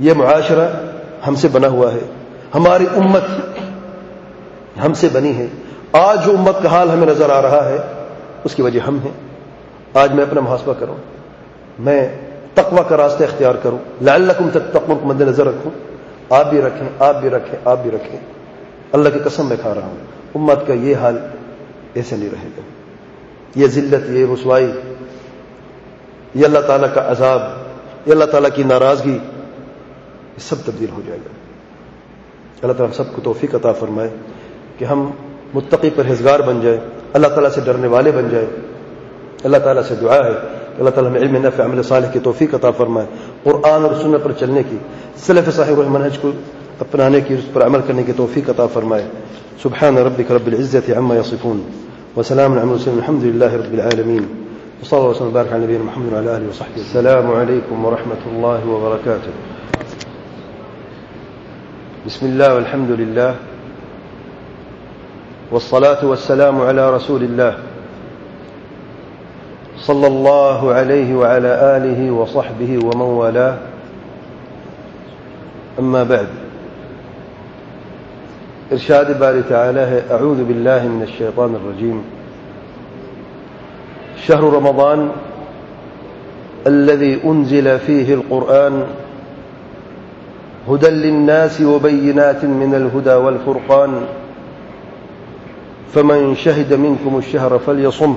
یہ معاشرہ ہم سے بنا ہوا ہے، ہماری امت ہم سے بنی ہے. آج جو امت کا حال ہمیں نظر آ رہا ہے اس کی وجہ ہم ہیں. آج میں اپنا محاسبہ کروں، میں تقوی کا راستہ اختیار کروں، لعلکم تتقون کو مد نظر رکھوں. آپ بھی رکھیں، آپ بھی رکھیں، آپ بھی رکھیں. اللہ کی قسم میں کھا رہا ہوں، امت کا یہ حال ایسے نہیں رہے گا. یہ ذلت، یہ رسوائی، یہ اللہ تعالیٰ کا عذاب، یہ اللہ تعالیٰ کی ناراضگی، یہ سب تبدیل ہو جائے گا. اللہ تعالیٰ سب کو توفیق عطا فرمائے کہ ہم متقی پرہیزگار بن جائیں، اللہ تعالیٰ سے ڈرنے والے بن جائیں. اللہ تعالیٰ سے دعا ہے کہ اللہ تعالیٰ ہمیں علم نافع عمل صالح کی توفیق عطا فرمائے، قرآن اور سنت پر چلنے کی، سلف صالح اور منہج کو اپنانے کی، اس پر عمل کرنے کی توفیق عطا فرمائے. سبحان ربک رب العزة عما يصفون وسلام على المرسلين الحمد لله رب العالمين وصلى الله وسلم وبارك على نبينا محمد وعلى آله وصحبه. السلام عليكم ورحمة الله وبركاته. بسم الله والحمد لله والصلاة والسلام على رسول الله صلى الله عليه وعلى آله وصحبه ومن والاه. أما بعد، ارشاد باری تعالی ہے: اعوذ باللہ من الشیطان الرجیم. شهر رمضان الذي أنزل فيه القرآن هدى للناس وبينات من الهدى والفرقان فمن شهد منكم الشهر فليصمه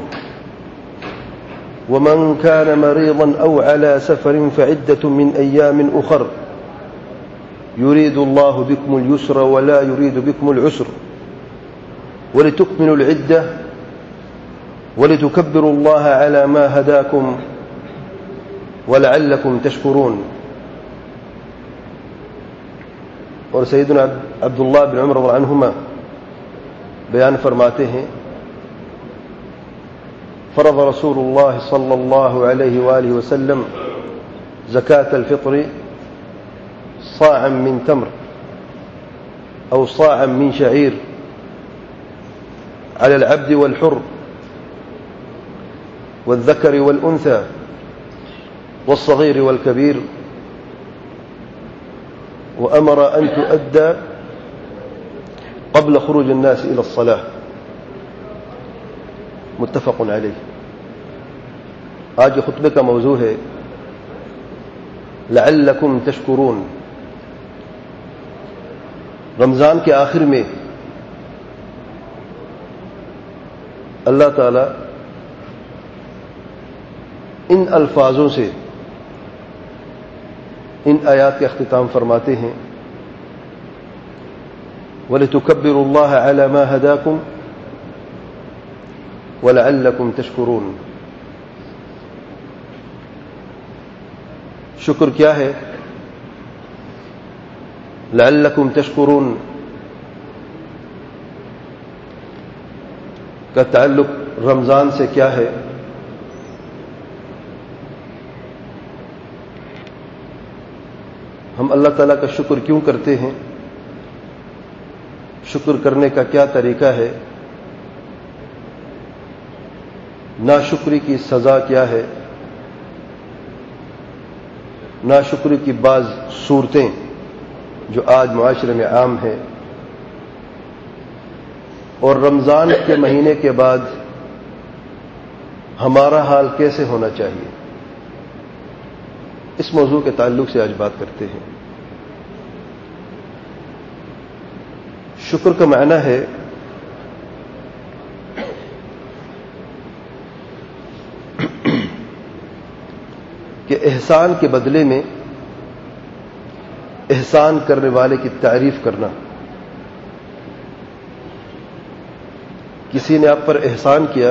ومن كان مريضا أو على سفر فعدة من أيام أخر يريد الله بكم اليسر ولا يريد بكم العسر ولتكملوا العدة ولتكبروا الله على ما هداكم ولعلكم تشكرون. اور سیدنا عبداللہ بن عمر رضی اللہ عنہما بیان فرماتے ہیں: فرض رسول اللہ صلی اللہ علیہ وآلہ وسلم زکاة الفطر صاعا من تمر أو صاعا من شعير على العبد والحر والذكر والأنثى والصغير والكبير وأمر أن تؤدى قبل خروج الناس إلى الصلاة. متفق علیہ. آج کے خطبے کا موضوع ہے لعلکم تشکرون. رمضان کے آخر میں اللہ تعالی ان الفاظوں سے ان آیات کا اختتام فرماتے ہیں: وَلِتُكَبِّرُوا اللَّهَ عَلَى مَا هَدَاكُمْ وَلَعَلَّكُمْ تَشْكُرُونَ. شکر کیا ہے؟ لعلکم تشکرون کا تعلق رمضان سے کیا ہے؟ ہم اللہ تعالیٰ کا شکر کیوں کرتے ہیں؟ شکر کرنے کا کیا طریقہ ہے؟ ناشکری کی سزا کیا ہے؟ ناشکری کی بعض صورتیں جو آج معاشرے میں عام ہیں، اور رمضان کے مہینے کے بعد ہمارا حال کیسے ہونا چاہیے، اس موضوع کے تعلق سے آج بات کرتے ہیں. شکر کا معنی ہے کہ احسان کے بدلے میں احسان کرنے والے کی تعریف کرنا. کسی نے آپ پر احسان کیا،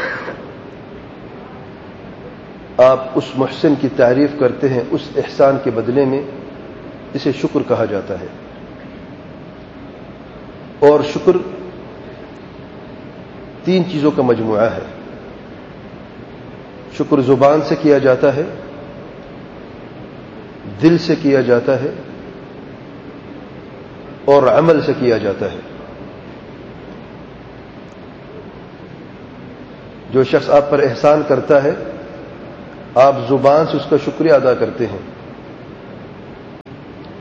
آپ اس محسن کی تعریف کرتے ہیں، اس احسان کے بدلے میں. اسے شکر کہا جاتا ہے. اور شکر تین چیزوں کا مجموعہ ہے. شکر زبان سے کیا جاتا ہے، دل سے کیا جاتا ہے، اور عمل سے کیا جاتا ہے. جو شخص آپ پر احسان کرتا ہے، آپ زبان سے اس کا شکریہ ادا کرتے ہیں،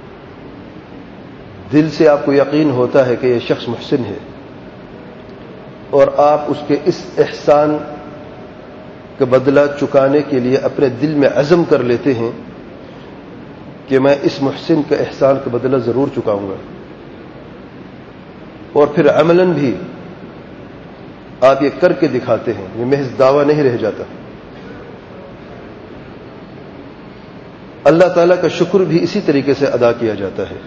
دل سے آپ کو یقین ہوتا ہے کہ یہ شخص محسن ہے، اور آپ اس کے اس احسان کا بدلہ چکانے کے لیے اپنے دل میں عزم کر لیتے ہیں کہ میں اس محسن کا احسان کا بدلہ ضرور چکاؤں گا، اور پھر عملاً بھی آپ یہ کر کے دکھاتے ہیں، یہ محض دعویٰ نہیں رہ جاتا۔ اللہ تعالیٰ کا شکر بھی اسی طریقے سے ادا کیا جاتا ہے،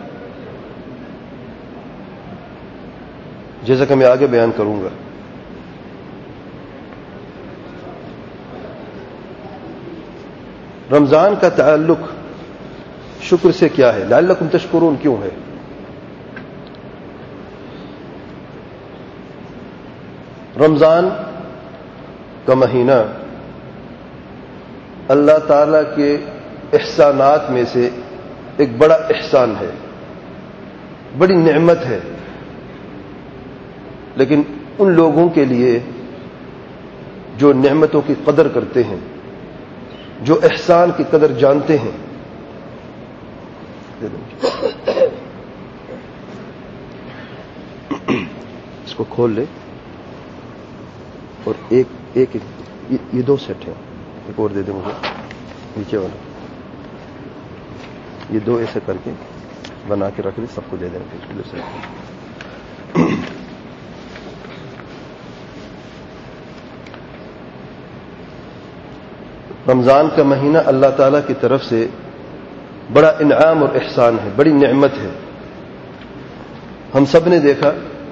جیسا کہ میں آگے بیان کروں گا۔ رمضان کا تعلق شکر سے کیا ہے؟ لعلکم تشکرون کیوں ہے؟ رمضان کا مہینہ اللہ تعالی کے احسانات میں سے ایک بڑا احسان ہے، بڑی نعمت ہے، لیکن ان لوگوں کے لیے جو نعمتوں کی قدر کرتے ہیں، جو احسان کی قدر جانتے ہیں۔ اس کو کھول لے، اور ایک یہ دو سیٹ ہیں، ایک اور دے دیں مجھے نیچے والا، یہ دو ایسے کر کے بنا کے رکھ دیں، سب کو دے دیں پھر رمضان کا مہینہ اللہ تعالیٰ کی طرف سے بڑا انعام اور احسان ہے، بڑی نعمت ہے۔ ہم سب نے دیکھا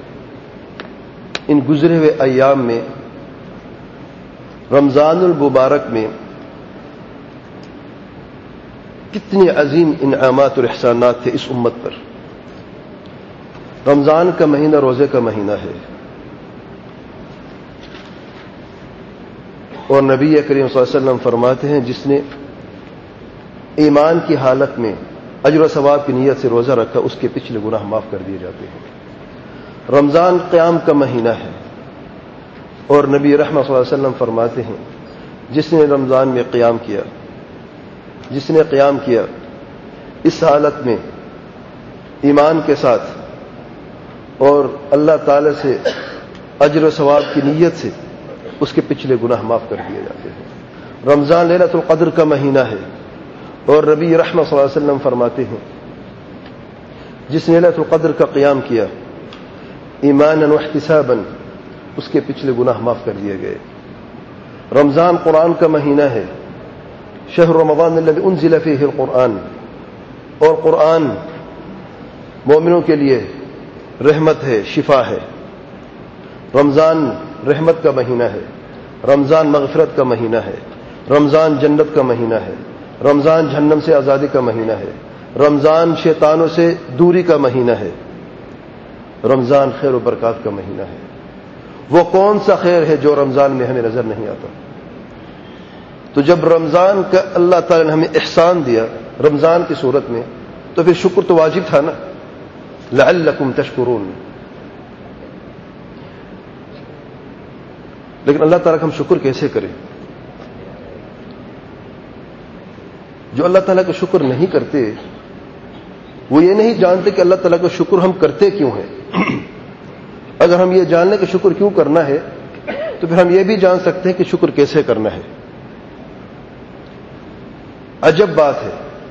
ان گزرے ہوئے ایام میں، رمضان المبارک میں کتنی عظیم انعامات اور احسانات تھے اس امت پر۔ رمضان کا مہینہ روزے کا مہینہ ہے، اور نبی کریم صلی اللہ علیہ وسلم فرماتے ہیں جس نے ایمان کی حالت میں اجر و ثواب کی نیت سے روزہ رکھا، اس کے پچھلے گناہ معاف کر دیے جاتے ہیں۔ رمضان قیام کا مہینہ ہے، اور نبی رحمت صلی اللہ علیہ وسلم فرماتے ہیں جس نے رمضان میں قیام کیا، جس نے قیام کیا اس حالت میں ایمان کے ساتھ اور اللہ تعالی سے اجر و ثواب کی نیت سے، اس کے پچھلے گناہ معاف کر دیے جاتے ہیں۔ رمضان لیلۃ القدر کا مہینہ ہے، اور نبی رحمت صلی اللہ علیہ وسلم فرماتے ہیں جس نے لیلۃ القدر کا قیام کیا ایمانا واحتسابا، اس کے پچھلے گناہ معاف کر دیے گئے۔ رمضان قرآن کا مہینہ ہے، شہر رمضان الذی انزل فیہ القرآن، اور قرآن مومنوں کے لیے رحمت ہے، شفا ہے۔ رمضان رحمت کا مہینہ ہے، رمضان مغفرت کا مہینہ ہے، رمضان جنت کا مہینہ ہے، رمضان جہنم سے آزادی کا مہینہ ہے، رمضان شیطانوں سے دوری کا مہینہ ہے، رمضان خیر و برکات کا مہینہ ہے۔ وہ کون سا خیر ہے جو رمضان میں ہمیں نظر نہیں آتا؟ تو جب رمضان کا اللہ تعالی نے ہمیں احسان دیا رمضان کی صورت میں، تو پھر شکر تو واجب تھا نا، لعلکم تشکرون۔ لیکن اللہ تعالیٰ کا ہم شکر کیسے کریں؟ جو اللہ تعالیٰ کا شکر نہیں کرتے وہ یہ نہیں جانتے کہ اللہ تعالیٰ کا شکر ہم کرتے کیوں ہیں۔ اگر ہم یہ جان لیں کہ شکر کیوں کرنا ہے، تو پھر ہم یہ بھی جان سکتے ہیں کہ شکر کیسے کرنا ہے۔ عجب بات ہے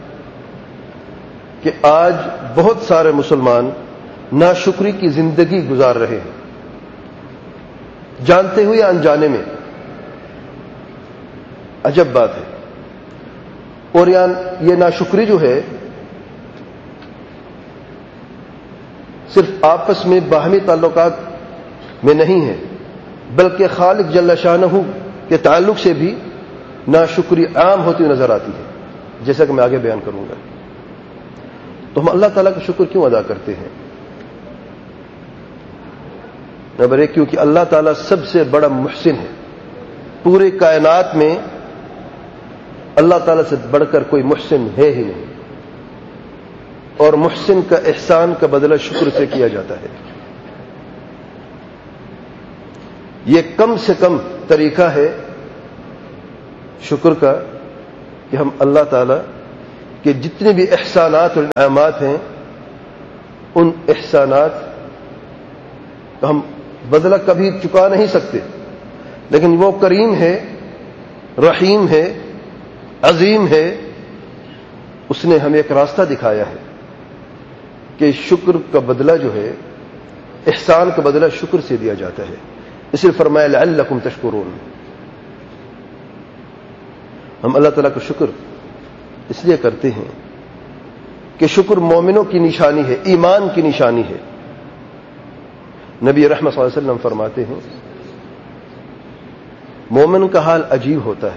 کہ آج بہت سارے مسلمان ناشکری کی زندگی گزار رہے ہیں، جانتے ہوئے یا انجانے میں۔ عجب بات ہے۔ اور یہ ناشکری جو ہے صرف آپس میں باہمی تعلقات میں نہیں ہے، بلکہ خالق جل شانہ کے تعلق سے بھی ناشکری عام ہوتی نظر آتی ہے، جیسا کہ میں آگے بیان کروں گا۔ تو ہم اللہ تعالیٰ کا شکر کیوں ادا کرتے ہیں؟ نمبر ایک، کیونکہ اللہ تعالیٰ سب سے بڑا محسن ہے۔ پورے کائنات میں اللہ تعالیٰ سے بڑھ کر کوئی محسن ہے ہی نہیں، اور محسن کا احسان کا بدلہ شکر سے کیا جاتا ہے۔ یہ کم سے کم طریقہ ہے شکر کا کہ ہم اللہ تعالیٰ کہ جتنے بھی احسانات اور انعامات ہیں ان احسانات کا ہم بدلہ کبھی چکا نہیں سکتے، لیکن وہ کریم ہے، رحیم ہے، عظیم ہے، اس نے ہمیں ایک راستہ دکھایا ہے کہ شکر کا بدلہ جو ہے، احسان کا بدلہ شکر سے دیا جاتا ہے. اس لیے فرمایا لعلکم تشکرون. ہم اللہ تعالیٰ کا شکر اس لیے کرتے ہیں کہ شکر مومنوں کی نشانی ہے، ایمان کی نشانی ہے. نبی رحمت صلی اللہ علیہ وسلم فرماتے ہیں مومن کا حال عجیب ہوتا ہے.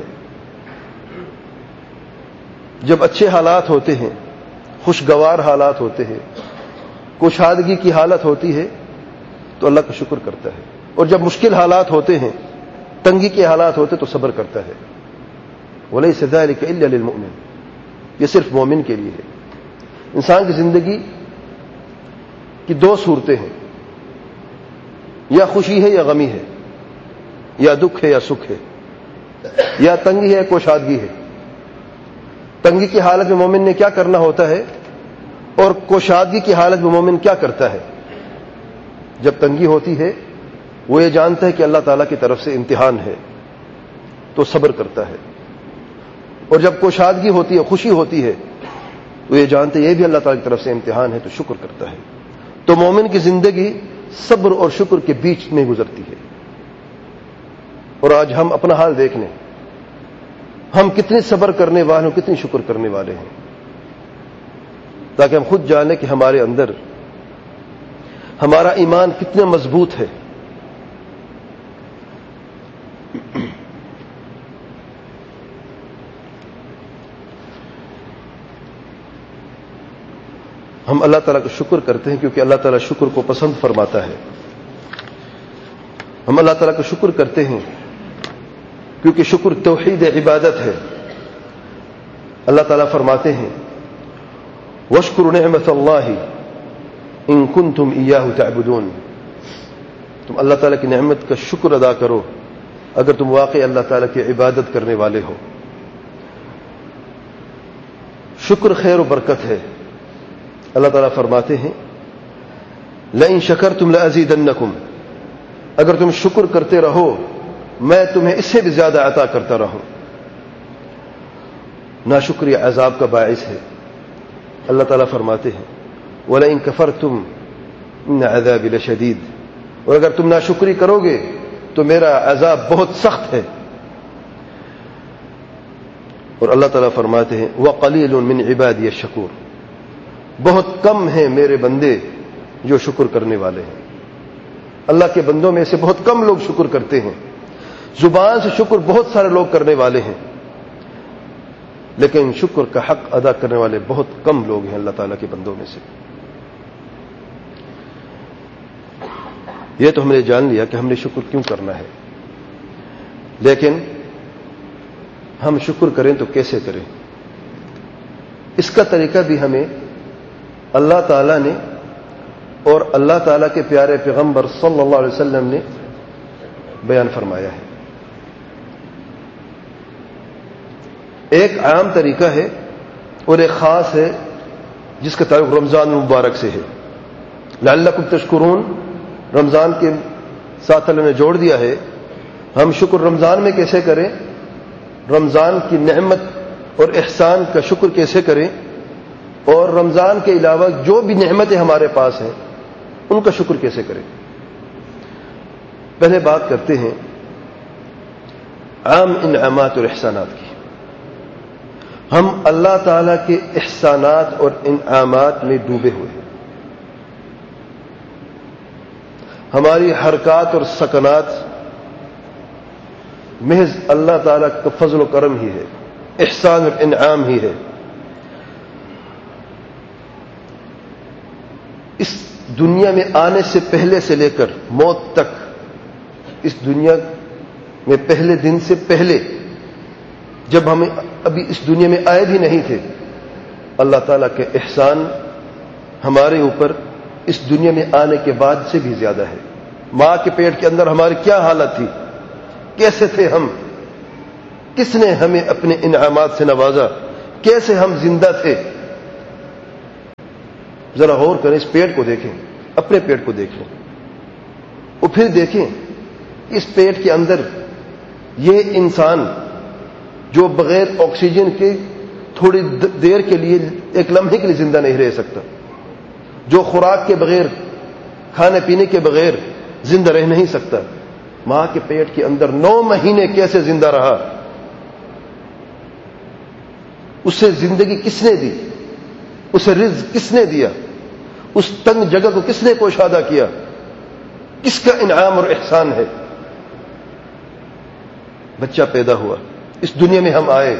جب اچھے حالات ہوتے ہیں، خوشگوار حالات ہوتے ہیں، کشادگی کی حالت ہوتی ہے تو اللہ کا شکر کرتا ہے، اور جب مشکل حالات ہوتے ہیں، تنگی کے حالات ہوتے تو صبر کرتا ہے. وَلَيْسَ ذَلِكَ إِلَّا لِلْمُؤْمِنِ. یہ صرف مومن کے لیے ہے. انسان کی زندگی کی دو صورتیں ہیں، یا خوشی ہے یا غمی ہے، یا دکھ ہے یا سکھ ہے، یا تنگی ہے یا کوشادگی ہے. تنگی کی حالت میں مومن نے کیا کرنا ہوتا ہے، اور کوشادگی کی حالت میں مومن کیا کرتا ہے؟ جب تنگی ہوتی ہے وہ یہ جانتا ہے کہ اللہ تعالیٰ کی طرف سے امتحان ہے تو صبر کرتا ہے، اور جب کوشادگی ہوتی ہے، خوشی ہوتی ہے، تو یہ جانتے یہ بھی اللہ تعالیٰ کی طرف سے امتحان ہے تو شکر کرتا ہے. تو مومن کی زندگی صبر اور شکر کے بیچ میں گزرتی ہے. اور آج ہم اپنا حال دیکھ لیں، ہم کتنے صبر کرنے والے ہیں، کتنی شکر کرنے والے ہیں، تاکہ ہم خود جانیں کہ ہمارے اندر ہمارا ایمان کتنا مضبوط ہے. ہم اللہ تعالیٰ کا شکر کرتے ہیں کیونکہ اللہ تعالیٰ شکر کو پسند فرماتا ہے. ہم اللہ تعالیٰ کا شکر کرتے ہیں کیونکہ شکر توحید عبادت ہے. اللہ تعالیٰ فرماتے ہیں وَاشْكُرُوا نِعْمَةَ اللَّهِ إِن كُنتُمْ إِيَّاهُ تَعْبُدُونَ. تم اللہ تعالیٰ کی نعمت کا شکر ادا کرو اگر تم واقعی اللہ تعالیٰ کی عبادت کرنے والے ہو. شکر خیر و برکت ہے. اللہ تعالیٰ فرماتے ہیں لَإِن شَكَرْتُمْ لَأَزِيدَنَّكُمْ. اگر تم شکر کرتے رہو میں تمہیں اس سے بھی زیادہ عطا کرتا رہوں. ناشکری عذاب کا باعث ہے. اللہ تعالیٰ فرماتے ہیں وَلَئِن كَفَرْتُمْ إِنَّ عَذَابِي لَشَدِيدٌ. اور اگر تم ناشکری کرو گے تو میرا عذاب بہت سخت ہے. اور اللہ تعالیٰ فرماتے ہیں وَقَلِيلٌ مِّنْ عِبَادِيَ الشَّكُورُ. بہت کم ہیں میرے بندے جو شکر کرنے والے ہیں. اللہ کے بندوں میں سے بہت کم لوگ شکر کرتے ہیں. زبان سے شکر بہت سارے لوگ کرنے والے ہیں، لیکن شکر کا حق ادا کرنے والے بہت کم لوگ ہیں اللہ تعالیٰ کے بندوں میں سے. یہ تو ہم نے جان لیا کہ ہم نے شکر کیوں کرنا ہے، لیکن ہم شکر کریں تو کیسے کریں؟ اس کا طریقہ بھی ہمیں اللہ تعالیٰ نے اور اللہ تعالیٰ کے پیارے پیغمبر صلی اللہ علیہ وسلم نے بیان فرمایا ہے. ایک عام طریقہ ہے اور ایک خاص ہے جس کا تعلق رمضان المبارک سے ہے. لعلکم تشکرون رمضان کے ساتھ اللہ نے جوڑ دیا ہے. ہم شکر رمضان میں کیسے کریں، رمضان کی نعمت اور احسان کا شکر کیسے کریں، اور رمضان کے علاوہ جو بھی نعمتیں ہمارے پاس ہیں ان کا شکر کیسے کریں. پہلے بات کرتے ہیں عام انعامات اور احسانات کی. ہم اللہ تعالیٰ کے احسانات اور انعامات میں ڈوبے ہوئے ہیں. ہماری حرکات اور سکنات محض اللہ تعالیٰ کا فضل و کرم ہی ہے، احسان اور انعام ہی ہے. اس دنیا میں آنے سے پہلے سے لے کر موت تک، اس دنیا میں پہلے دن سے پہلے جب ہم ابھی اس دنیا میں آئے بھی نہیں تھے، اللہ تعالیٰ کے احسان ہمارے اوپر اس دنیا میں آنے کے بعد سے بھی زیادہ ہے. ماں کے پیٹ کے اندر ہماری کیا حالت تھی، کیسے تھے ہم، کس نے ہمیں اپنے انعامات سے نوازا، کیسے ہم زندہ تھے. ذرا غور کریں، اس پیٹ کو دیکھیں، اپنے پیٹ کو دیکھیں، اور پھر دیکھیں اس پیٹ کے اندر یہ انسان جو بغیر آکسیجن کے تھوڑی دیر کے لیے، ایک لمحے کے لیے زندہ نہیں رہ سکتا، جو خوراک کے بغیر، کھانے پینے کے بغیر زندہ رہ نہیں سکتا، ماں کے پیٹ کے اندر 9 مہینے کیسے زندہ رہا؟ اسے زندگی کس نے دی؟ اسے رزق کس نے دیا؟ اس تنگ جگہ کو کس نے پوشادہ کیا؟ کس کا انعام اور احسان ہے؟ بچہ پیدا ہوا، اس دنیا میں ہم آئے،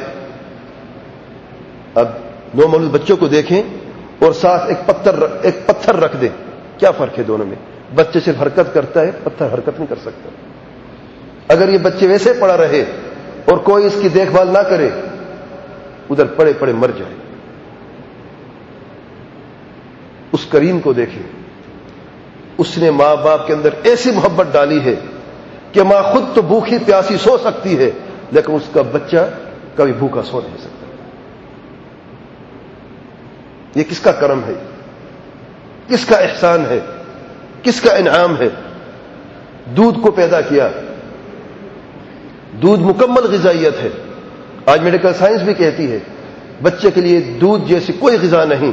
اب 9 مولود بچوں کو دیکھیں اور ساتھ ایک پتھر رکھ دیں، کیا فرق ہے دونوں میں؟ بچے صرف حرکت کرتا ہے، پتھر حرکت نہیں کر سکتا۔ اگر یہ بچے ویسے پڑا رہے اور کوئی اس کی دیکھ بھال نہ کرے، ادھر پڑے پڑے مر جائے۔ اس کریم کو دیکھیں، اس نے ماں باپ کے اندر ایسی محبت ڈالی ہے کہ ماں خود تو بھوکی پیاسی سو سکتی ہے، لیکن اس کا بچہ کبھی بھوکا سو نہیں سکتا۔ یہ کس کا کرم ہے؟ کس کا احسان ہے؟ کس کا انعام ہے؟ دودھ کو پیدا کیا، دودھ مکمل غذائیت ہے۔ آج میڈیکل سائنس بھی کہتی ہے بچے کے لیے دودھ جیسی کوئی غذا نہیں۔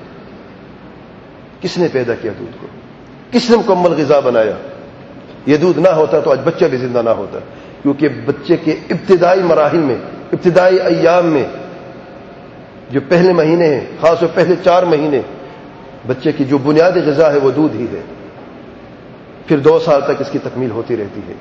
کس نے پیدا کیا دودھ کو؟ کس نے مکمل غذا بنایا؟ یہ دودھ نہ ہوتا تو آج بچہ بھی زندہ نہ ہوتا، کیونکہ بچے کے ابتدائی مراحل میں، ابتدائی ایام میں، جو پہلے مہینے ہیں، خاص طور پہلے 4 مہینے، بچے کی جو بنیادی غذا ہے وہ دودھ ہی ہے، پھر 2 سال تک اس کی تکمیل ہوتی رہتی ہے۔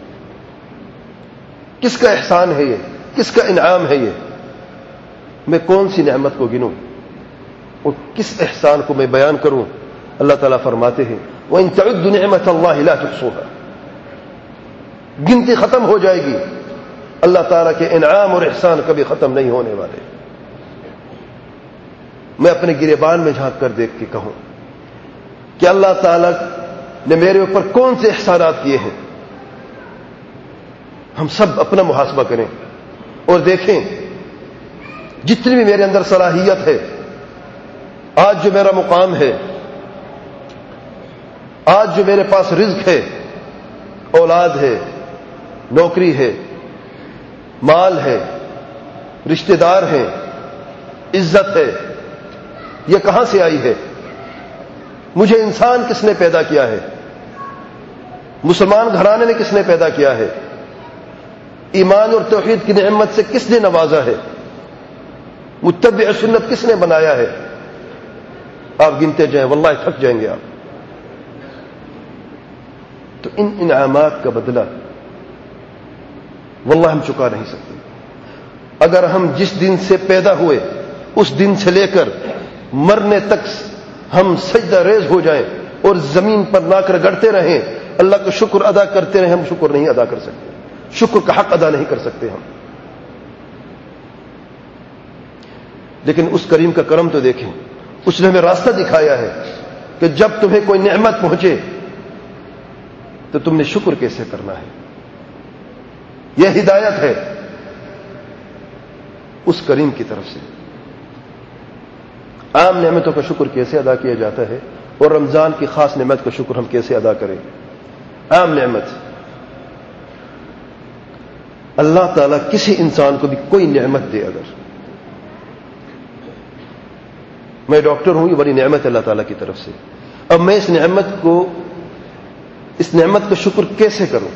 کس کا احسان ہے یہ؟ کس کا انعام ہے یہ؟ میں کون سی نعمت کو گنوں اور کس احسان کو میں بیان کروں؟ اللہ تعالیٰ فرماتے ہیں وَإِن تَعُدُّوا نِعْمَةَ اللَّهِ لَا تُحْصُوهَا، گنتی ختم ہو جائے گی، اللہ تعالیٰ کے انعام اور احسان کبھی ختم نہیں ہونے والے۔ میں اپنے گریبان میں جھانک کر دیکھ کے کہوں کہ اللہ تعالیٰ نے میرے اوپر کون سے احسانات کیے ہیں؟ ہم سب اپنا محاسبہ کریں اور دیکھیں جتنی بھی میرے اندر صلاحیت ہے، آج جو میرا مقام ہے، آج جو میرے پاس رزق ہے، اولاد ہے، نوکری ہے، مال ہے، رشتہ دار ہیں، عزت ہے، یہ کہاں سے آئی ہے؟ مجھے انسان کس نے پیدا کیا ہے؟ مسلمان گھرانے نے کس نے پیدا کیا ہے؟ ایمان اور توحید کی نعمت سے کس نے نوازا ہے؟ متبع سنت کس نے بنایا ہے؟ آپ گنتے جائیں، واللہ تھک جائیں گے آپ۔ تو ان انعامات کا بدلہ واللہ ہم چکا نہیں سکتے۔ اگر ہم جس دن سے پیدا ہوئے اس دن سے لے کر مرنے تک ہم سجدہ ریز ہو جائیں اور زمین پر لا کر گڑتے رہیں، اللہ کا شکر ادا کرتے رہیں، ہم شکر نہیں ادا کر سکتے، شکر کا حق ادا نہیں کر سکتے ہم۔ لیکن اس کریم کا کرم تو دیکھیں، اس نے ہمیں راستہ دکھایا ہے کہ جب تمہیں کوئی نعمت پہنچے تو تم نے شکر کیسے کرنا ہے۔ یہ ہدایت ہے اس کریم کی طرف سے۔ عام نعمتوں کا شکر کیسے ادا کیا جاتا ہے اور رمضان کی خاص نعمت کا شکر ہم کیسے ادا کریں۔ عام نعمت، اللہ تعالیٰ کسی انسان کو بھی کوئی نعمت دے، اگر میں ڈاکٹر ہوں، یہ بڑی نعمت ہے اللہ تعالیٰ کی طرف سے۔ اب میں اس نعمت کا شکر کیسے کروں؟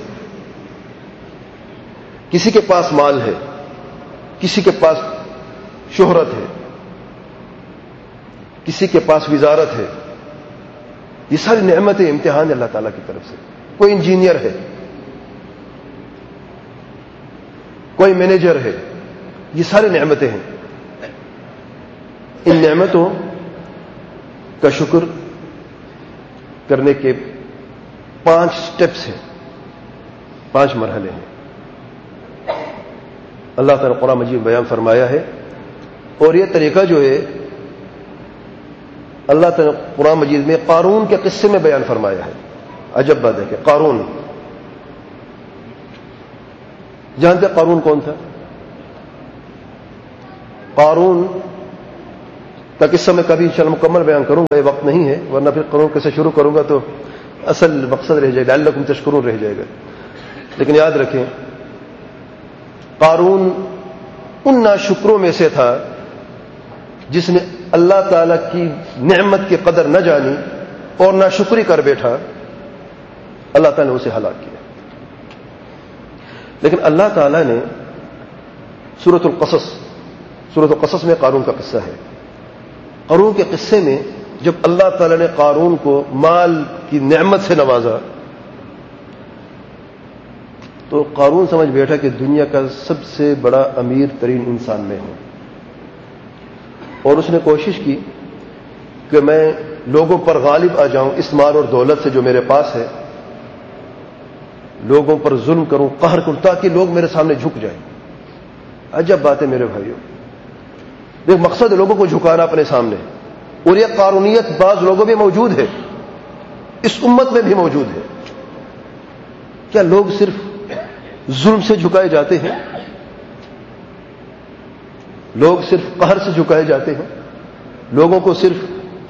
کسی کے پاس مال ہے، کسی کے پاس شہرت ہے، کسی کے پاس وزارت ہے، یہ ساری نعمتیں امتحان ہے اللہ تعالیٰ کی طرف سے۔ کوئی انجینئر ہے، کوئی مینیجر ہے، یہ ساری نعمتیں ہیں۔ ان نعمتوں کا شکر کرنے کے 5 سٹیپس ہیں، 5 مرحلے ہیں۔ اللہ تعالیٰ قرآن مجید بیان فرمایا ہے، اور یہ طریقہ جو ہے اللہ تعالیٰ قرآن مجید میں قارون کے قصے میں بیان فرمایا ہے۔ عجب بات ہے کہ قارون، جانتے قارون کون تھا؟ قارون کا قصہ میں کبھی انشاءاللہ مکمل بیان کروں گا، یہ وقت نہیں ہے، ورنہ پھر قارون کیسے شروع کروں گا تو اصل مقصد رہ جائے گا، لعلکم تشکرون رہ جائے گا. لیکن یاد رکھیں قارون ان ناشکروں میں سے تھا جس نے اللہ تعالی کی نعمت کی قدر نہ جانی اور ناشکری کر بیٹھا، اللہ تعالی نے اسے ہلاک کیا. لیکن اللہ تعالی نے سورۃ القصص میں قارون کا قصہ ہے. قارون کے قصے میں جب اللہ تعالی نے قارون کو مال کی نعمت سے نوازا تو قارون سمجھ بیٹھا کہ دنیا کا سب سے بڑا امیر ترین انسان میں ہوں، اور اس نے کوشش کی کہ میں لوگوں پر غالب آ جاؤں اس مال اور دولت سے جو میرے پاس ہے، لوگوں پر ظلم کروں، قہر کروں، تاکہ لوگ میرے سامنے جھک جائیں. عجب بات ہے میرے بھائیوں، ایک مقصد ہے لوگوں کو جھکانا اپنے سامنے، اور یہ قارونیت بعض لوگوں میں موجود ہے، اس امت میں بھی موجود ہے. کیا لوگ صرف ظلم سے جھکائے جاتے ہیں؟ لوگ صرف قہر سے جھکائے جاتے ہیں؟ لوگوں کو صرف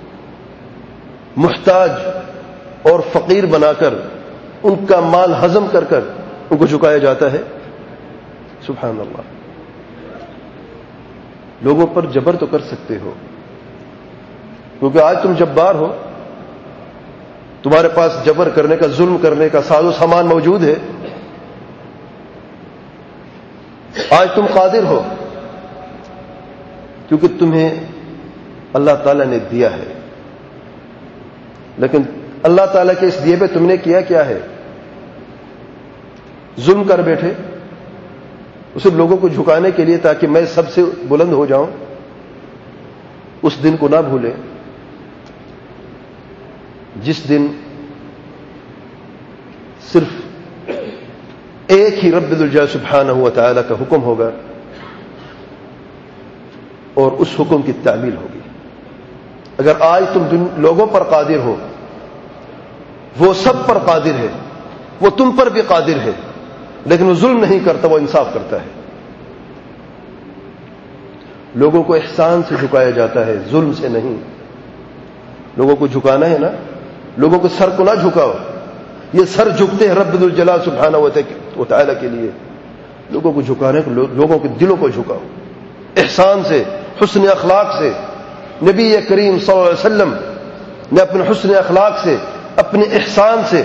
محتاج اور فقیر بنا کر ان کا مال ہضم کر کر ان کو جھکایا جاتا ہے؟ سبحان اللہ. لوگوں پر جبر تو کر سکتے ہو، کیونکہ آج تم جبار ہو، تمہارے پاس جبر کرنے کا، ظلم کرنے کا ساز و سامان موجود ہے. آج تم قادر ہو کیونکہ تمہیں اللہ تعالی نے دیا ہے. لیکن اللہ تعالیٰ کے اس دیے پہ تم نے کیا کیا ہے؟ ظلم کر بیٹھے صرف لوگوں کو جھکانے کے لیے تاکہ میں سب سے بلند ہو جاؤں. اس دن کو نہ بھولیں جس دن صرف ایک ہی رب الجلال سبحانہ و تعالی کا حکم ہوگا اور اس حکم کی تعمیل ہوگی. اگر آج تم لوگوں پر قادر ہو، وہ سب پر قادر ہے، وہ تم پر بھی قادر ہے، لیکن وہ ظلم نہیں کرتا، وہ انصاف کرتا ہے. لوگوں کو احسان سے جھکایا جاتا ہے، ظلم سے نہیں. لوگوں کو جھکانا ہے نا، لوگوں کے سر کو نہ جھکاؤ. یہ سر جھکتے ہیں رب الجلال سبحانہ و تعالی کے لیے. لوگوں کو جھکانے کو، لوگوں کے دلوں کو جھکاؤ احسان سے، حسن اخلاق سے. نبی کریم صلی اللہ علیہ وسلم نے اپنے حسن اخلاق سے، اپنے احسان سے،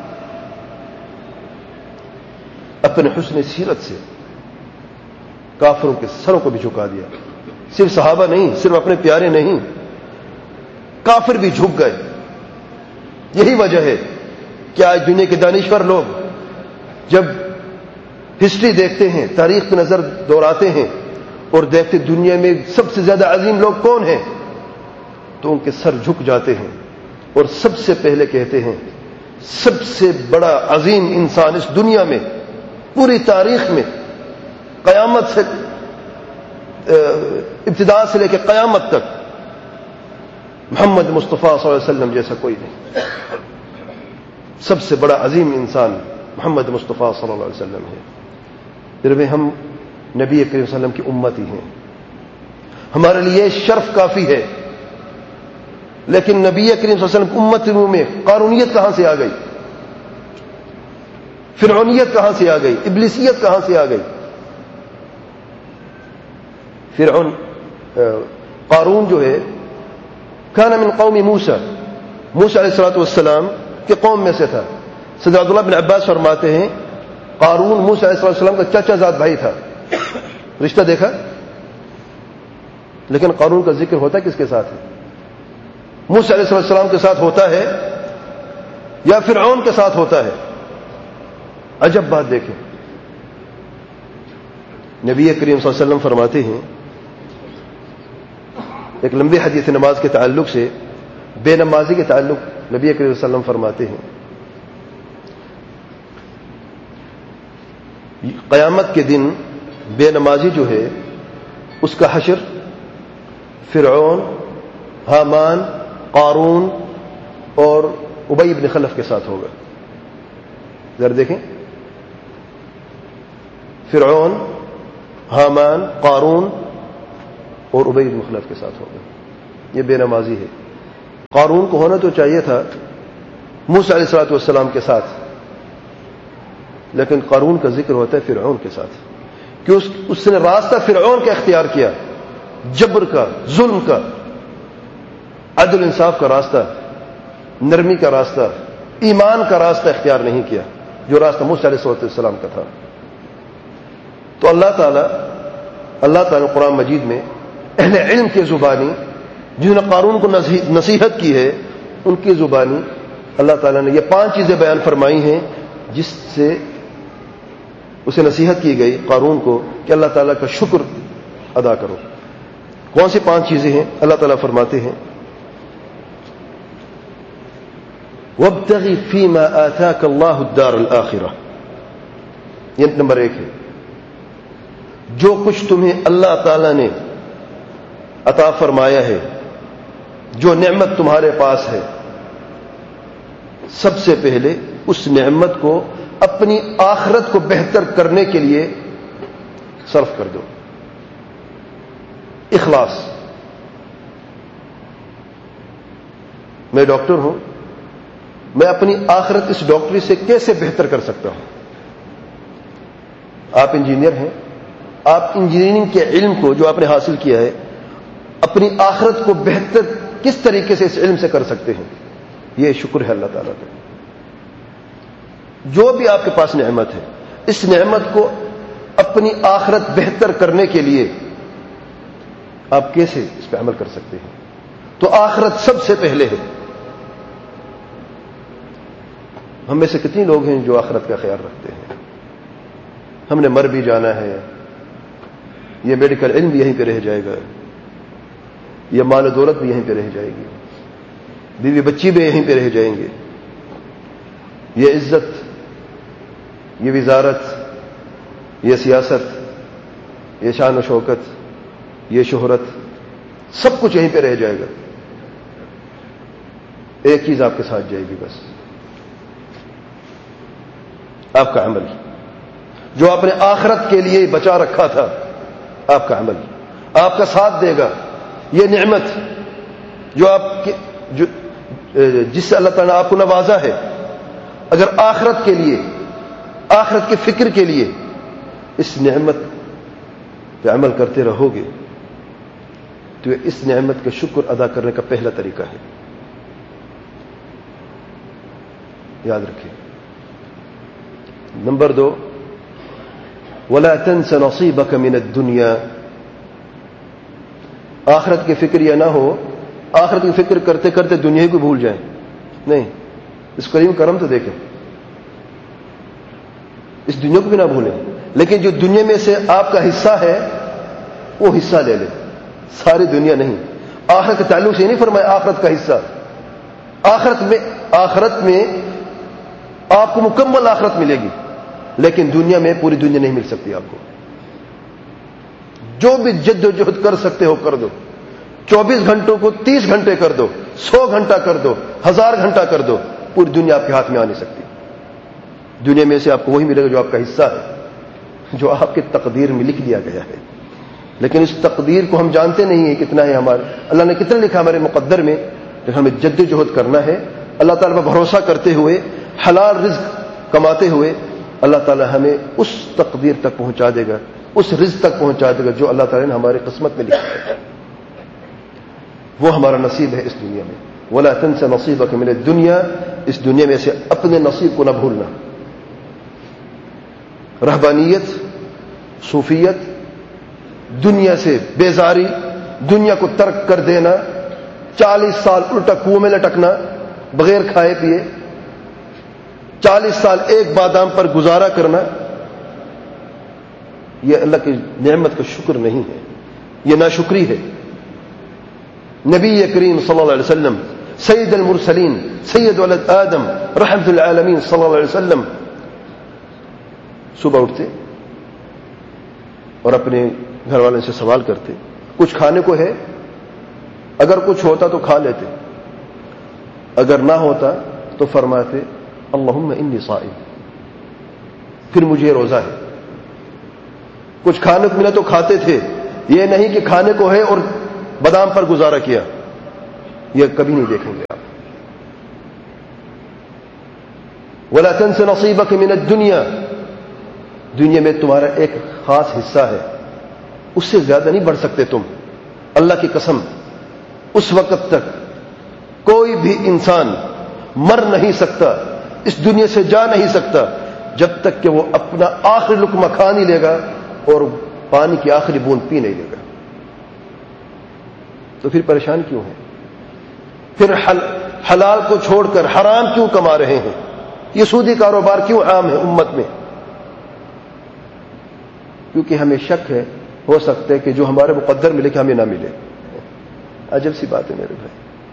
اپنے حسن سیرت سے کافروں کے سروں کو بھی جھکا دیا. صرف صحابہ نہیں، صرف اپنے پیارے نہیں، کافر بھی جھک گئے. یہی وجہ ہے کہ آج دنیا کے دانشور لوگ جب ہسٹری دیکھتے ہیں، تاریخ پہ نظر دوڑاتے ہیں اور دیکھتے دنیا میں سب سے زیادہ عظیم لوگ کون ہیں، تو ان کے سر جھک جاتے ہیں اور سب سے پہلے کہتے ہیں سب سے بڑا عظیم انسان اس دنیا میں، پوری تاریخ میں، قیامت سے ابتدا سے لے کے قیامت تک محمد مصطفیٰ صلی اللہ علیہ وسلم جیسا کوئی نہیں. سب سے بڑا عظیم انسان محمد مصطفیٰ صلی اللہ علیہ وسلم ہے. پھر بھی ہم نبی کریم صلی اللہ علیہ وسلم کی امت ہی ہیں، ہمارے لیے شرف کافی ہے. لیکن نبی کریم صلی اللہ علیہ وسلم کی امت میں قارونیت کہاں سے آ گئی؟ فرعونیت کہاں سے آ گئی؟ ابلیسیت کہاں سے آ گئی؟ فرعون قارون جو ہے کان من قوم موسیٰ علیہ الصلوۃ والسلام کے قوم میں سے تھا. سیدنا عبداللہ بن عباس فرماتے ہیں قارون موسیٰ علیہ السلام کا چچا زاد بھائی تھا. رشتہ دیکھا؟ لیکن قارون کا ذکر ہوتا کس کے ساتھ ہے؟ موسیٰ علیہ السلام کے ساتھ ہوتا ہے یا فرعون کے ساتھ ہوتا ہے؟ عجب بات دیکھیں. نبی کریم صلی اللہ علیہ وسلم فرماتے ہیں ایک لمبی حدیث نماز کے تعلق سے، بے نمازی کے تعلق نبی کریم صلی اللہ علیہ وسلم فرماتے ہیں قیامت کے دن بے نمازی جو ہے اس کا حشر فرعون، حامان، قارون اور ابی بن خلف کے ساتھ ہوگا. ذرا دیکھیں، فرعون، حامان، قارون اور ابی بن خلف کے ساتھ ہوگا. یہ بے نمازی ہے. قارون کو ہونا تو چاہیے تھا موسیٰ علیہ الصلوۃ والسلام کے ساتھ، لیکن قارون کا ذکر ہوتا ہے فرعون کے ساتھ، کہ اس نے راستہ فرعون کا اختیار کیا، جبر کا، ظلم کا، عدل انصاف کا راستہ، نرمی کا راستہ، ایمان کا راستہ اختیار نہیں کیا، جو راستہ موسیٰ علیہ السلام کا تھا. تو اللہ تعالیٰ قرآن مجید میں اہل علم کی زبانی، جنہوں نے قارون کو نصیحت کی ہے، ان کی زبانی اللہ تعالیٰ نے یہ 5 چیزیں بیان فرمائی ہیں جس سے اسے نصیحت کی گئی قارون کو کہ اللہ تعالیٰ کا شکر ادا کرو. کون سی 5 چیزیں ہیں؟ اللہ تعالیٰ فرماتے ہیں وَابْتَغِ فِي مَا آتَاكَ اللَّهُ الدَّارَ الْآخِرَةَ. یہ نمبر 1 ہے. جو کچھ تمہیں اللہ تعالیٰ نے عطا فرمایا ہے، جو نعمت تمہارے پاس ہے، سب سے پہلے اس نعمت کو اپنی آخرت کو بہتر کرنے کے لیے صرف کر دو. اخلاص. میں ڈاکٹر ہوں، میں اپنی آخرت اس ڈاکٹری سے کیسے بہتر کر سکتا ہوں؟ آپ انجینئر ہیں، آپ انجینئرنگ کے علم کو جو آپ نے حاصل کیا ہے، اپنی آخرت کو بہتر کس طریقے سے اس علم سے کر سکتے ہیں؟ یہ شکر ہے اللہ تعالیٰ کا. جو بھی آپ کے پاس نعمت ہے، اس نعمت کو اپنی آخرت بہتر کرنے کے لیے آپ کیسے اس پہ عمل کر سکتے ہیں؟ تو آخرت سب سے پہلے ہے. ہم میں سے کتنے لوگ ہیں جو آخرت کا خیال رکھتے ہیں؟ ہم نے مر بھی جانا ہے، یہ میڈیکل علم بھی یہیں پہ رہ جائے گا، یہ مال و دولت بھی یہیں پہ رہ جائے گی، بیوی بچی بھی یہیں پہ رہ جائیں گے، یہ عزت، یہ وزارت، یہ سیاست، یہ شان و شوکت، یہ شہرت، سب کچھ یہیں پہ رہ جائے گا. ایک چیز آپ کے ساتھ جائے گی، بس آپ کا عمل، جو آپ نے آخرت کے لیے بچا رکھا تھا. آپ کا عمل آپ کا ساتھ دے گا. یہ نعمت جو آپ کے جس سے اللہ تعالیٰ نے آپ کو نوازا ہے، اگر آخرت کے لیے، آخرت کی فکر کے لیے اس نعمت پہ عمل کرتے رہو گے تو اس نعمت کا شکر ادا کرنے کا پہلا طریقہ ہے. یاد رکھیں. نمبر 2، وَلَا تَنْسَ نَصِيبَكَ مِنَ الدُّنْيَا. آخرت کی فکر یہ نہ ہو، آخرت کی فکر کرتے کرتے دنیا کو بھول جائیں. نہیں، اس کریم کرم تو دیکھیں، اس دنیا کو بھی نہ بھولیں، لیکن جو دنیا میں سے آپ کا حصہ ہے وہ حصہ لے لیں. ساری دنیا نہیں. آخرت کے تعلق سے یہ نہیں فرمایا آخرت کا حصہ. آخرت میں آپ کو مکمل آخرت ملے گی، لیکن دنیا میں پوری دنیا نہیں مل سکتی آپ کو. جو بھی جد و جہد کر سکتے ہو کر دو. 24 گھنٹوں کو 30 گھنٹے کر دو، 100 گھنٹہ کر دو، 1000 گھنٹہ کر دو، پوری دنیا آپ کے ہاتھ میں آ نہیں سکتی. دنیا میں سے آپ کو وہی ملے گا جو آپ کا حصہ ہے، جو آپ کی تقدیر میں لکھ دیا گیا ہے. لیکن اس تقدیر کو ہم جانتے نہیں ہیں کتنا ہے ہمارے، اللہ نے کتنا لکھا ہمارے مقدر میں. لیکن ہمیں جد و جہد کرنا ہے، اللہ تعالیٰ پر بھروسہ کرتے ہوئے، حلال رزق کماتے ہوئے. اللہ تعالیٰ ہمیں اس تقدیر تک پہنچا دے گا، اس رزق تک پہنچا دے گا جو اللہ تعالیٰ نے ہماری قسمت میں لکھا ہے. وہ ہمارا نصیب ہے اس دنیا میں. وَلَا تَنْسَ نَصِيبَكَ مِنَ الدُّنْيَا. اس دنیا میں سے اپنے نصیب کو نہ بھولنا. رہبانیت، صوفیت، دنیا سے بیزاری، دنیا کو ترک کر دینا، 40 سال الٹا کنویں میں لٹکنا بغیر کھائے پیے، 40 سال ایک بادام پر گزارا کرنا، یہ اللہ کی نعمت کا شکر نہیں ہے، یہ ناشکری ہے. نبی کریم صلی اللہ علیہ وسلم، سید المرسلین، سید ولد آدم، رحمت العالمین صلی اللہ علیہ وسلم صبح اٹھتے اور اپنے گھر والوں سے سوال کرتے کچھ کھانے کو ہے؟ اگر کچھ ہوتا تو کھا لیتے، اگر نہ ہوتا تو فرماتے اللہم انی صائم، پھر مجھے روزہ ہے. کچھ کھانے کو ملا تو کھاتے تھے، یہ نہیں کہ کھانے کو ہے اور بادام پر گزارا کیا. یہ کبھی نہیں دیکھیں گے آپ. وَلَا تَنْسَ نَصِيبَكَ مِنَ الدُّنْيَا، دنیا میں تمہارا ایک خاص حصہ ہے، اس سے زیادہ نہیں بڑھ سکتے تم. اللہ کی قسم، اس وقت تک کوئی بھی انسان مر نہیں سکتا، اس دنیا سے جا نہیں سکتا جب تک کہ وہ اپنا آخری لقمہ کھا نہیں لے گا اور پانی کی آخری بوند پی نہیں لے گا. تو پھر پریشان کیوں ہیں؟ پھر حلال کو چھوڑ کر حرام کیوں کما رہے ہیں؟ یہ سودی کاروبار کیوں عام ہے امت میں؟ کیونکہ ہمیں شک ہے، ہو سکتا ہے کہ جو ہمارے مقدر ملے کہ ہمیں نہ ملے. عجب سی بات ہے میرے بھائی.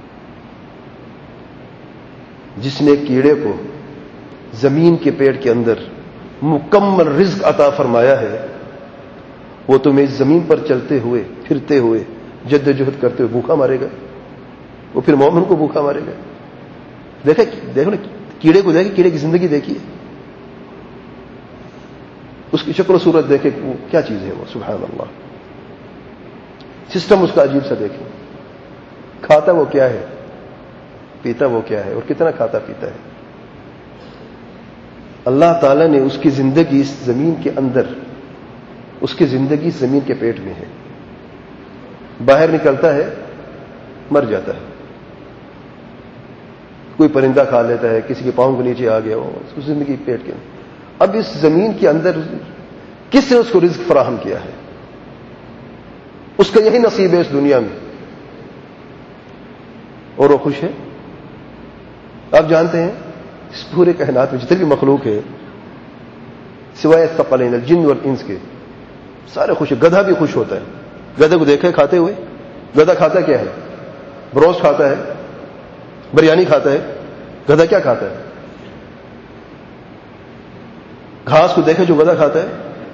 جس نے کیڑے کو زمین کے پیڑ کے اندر مکمل رزق عطا فرمایا ہے، وہ تمہیں اس زمین پر چلتے ہوئے پھرتے ہوئے جد جہد کرتے ہوئے بھوکا مارے گا. وہ پھر مومن کو بھوکا مارے گا. دیکھو نا کیڑے کو دیکھے، کیڑے کی زندگی دیکھیے، اس کی شکل و صورت دیکھے، وہ کیا چیز ہے وہ، سبحان اللہ. سسٹم اس کا عجیب سا دیکھیں. کھاتا وہ کیا ہے، پیتا وہ کیا ہے، اور کتنا کھاتا پیتا ہے. اللہ تعالیٰ نے اس کی زندگی اس زمین کے اندر، اس کی زندگی اس زمین کے پیٹ میں ہے. باہر نکلتا ہے مر جاتا ہے. کوئی پرندہ کھا لیتا ہے، کسی کے پاؤں کے نیچے آ گیا، اس کی زندگی پیٹ کے اندر. اب اس زمین کے اندر کس نے اس کو رزق فراہم کیا ہے؟ اس کا یہی نصیب ہے اس دنیا میں، اور وہ خوش ہے. آپ جانتے ہیں اس پورے کائنات میں جتنے بھی مخلوق ہے سوائے ثقلین الجن والانس کے، سارے خوش ہیں. گدھا بھی خوش ہوتا ہے. گدھے کو دیکھا ہے کھاتے ہوئے؟ گدھا کھاتا کیا ہے؟ بروسٹ کھاتا ہے، بریانی کھاتا ہے. گدھا کیا کھاتا ہے؟ گھاس کو دیکھے جو گدھا کھاتا ہے،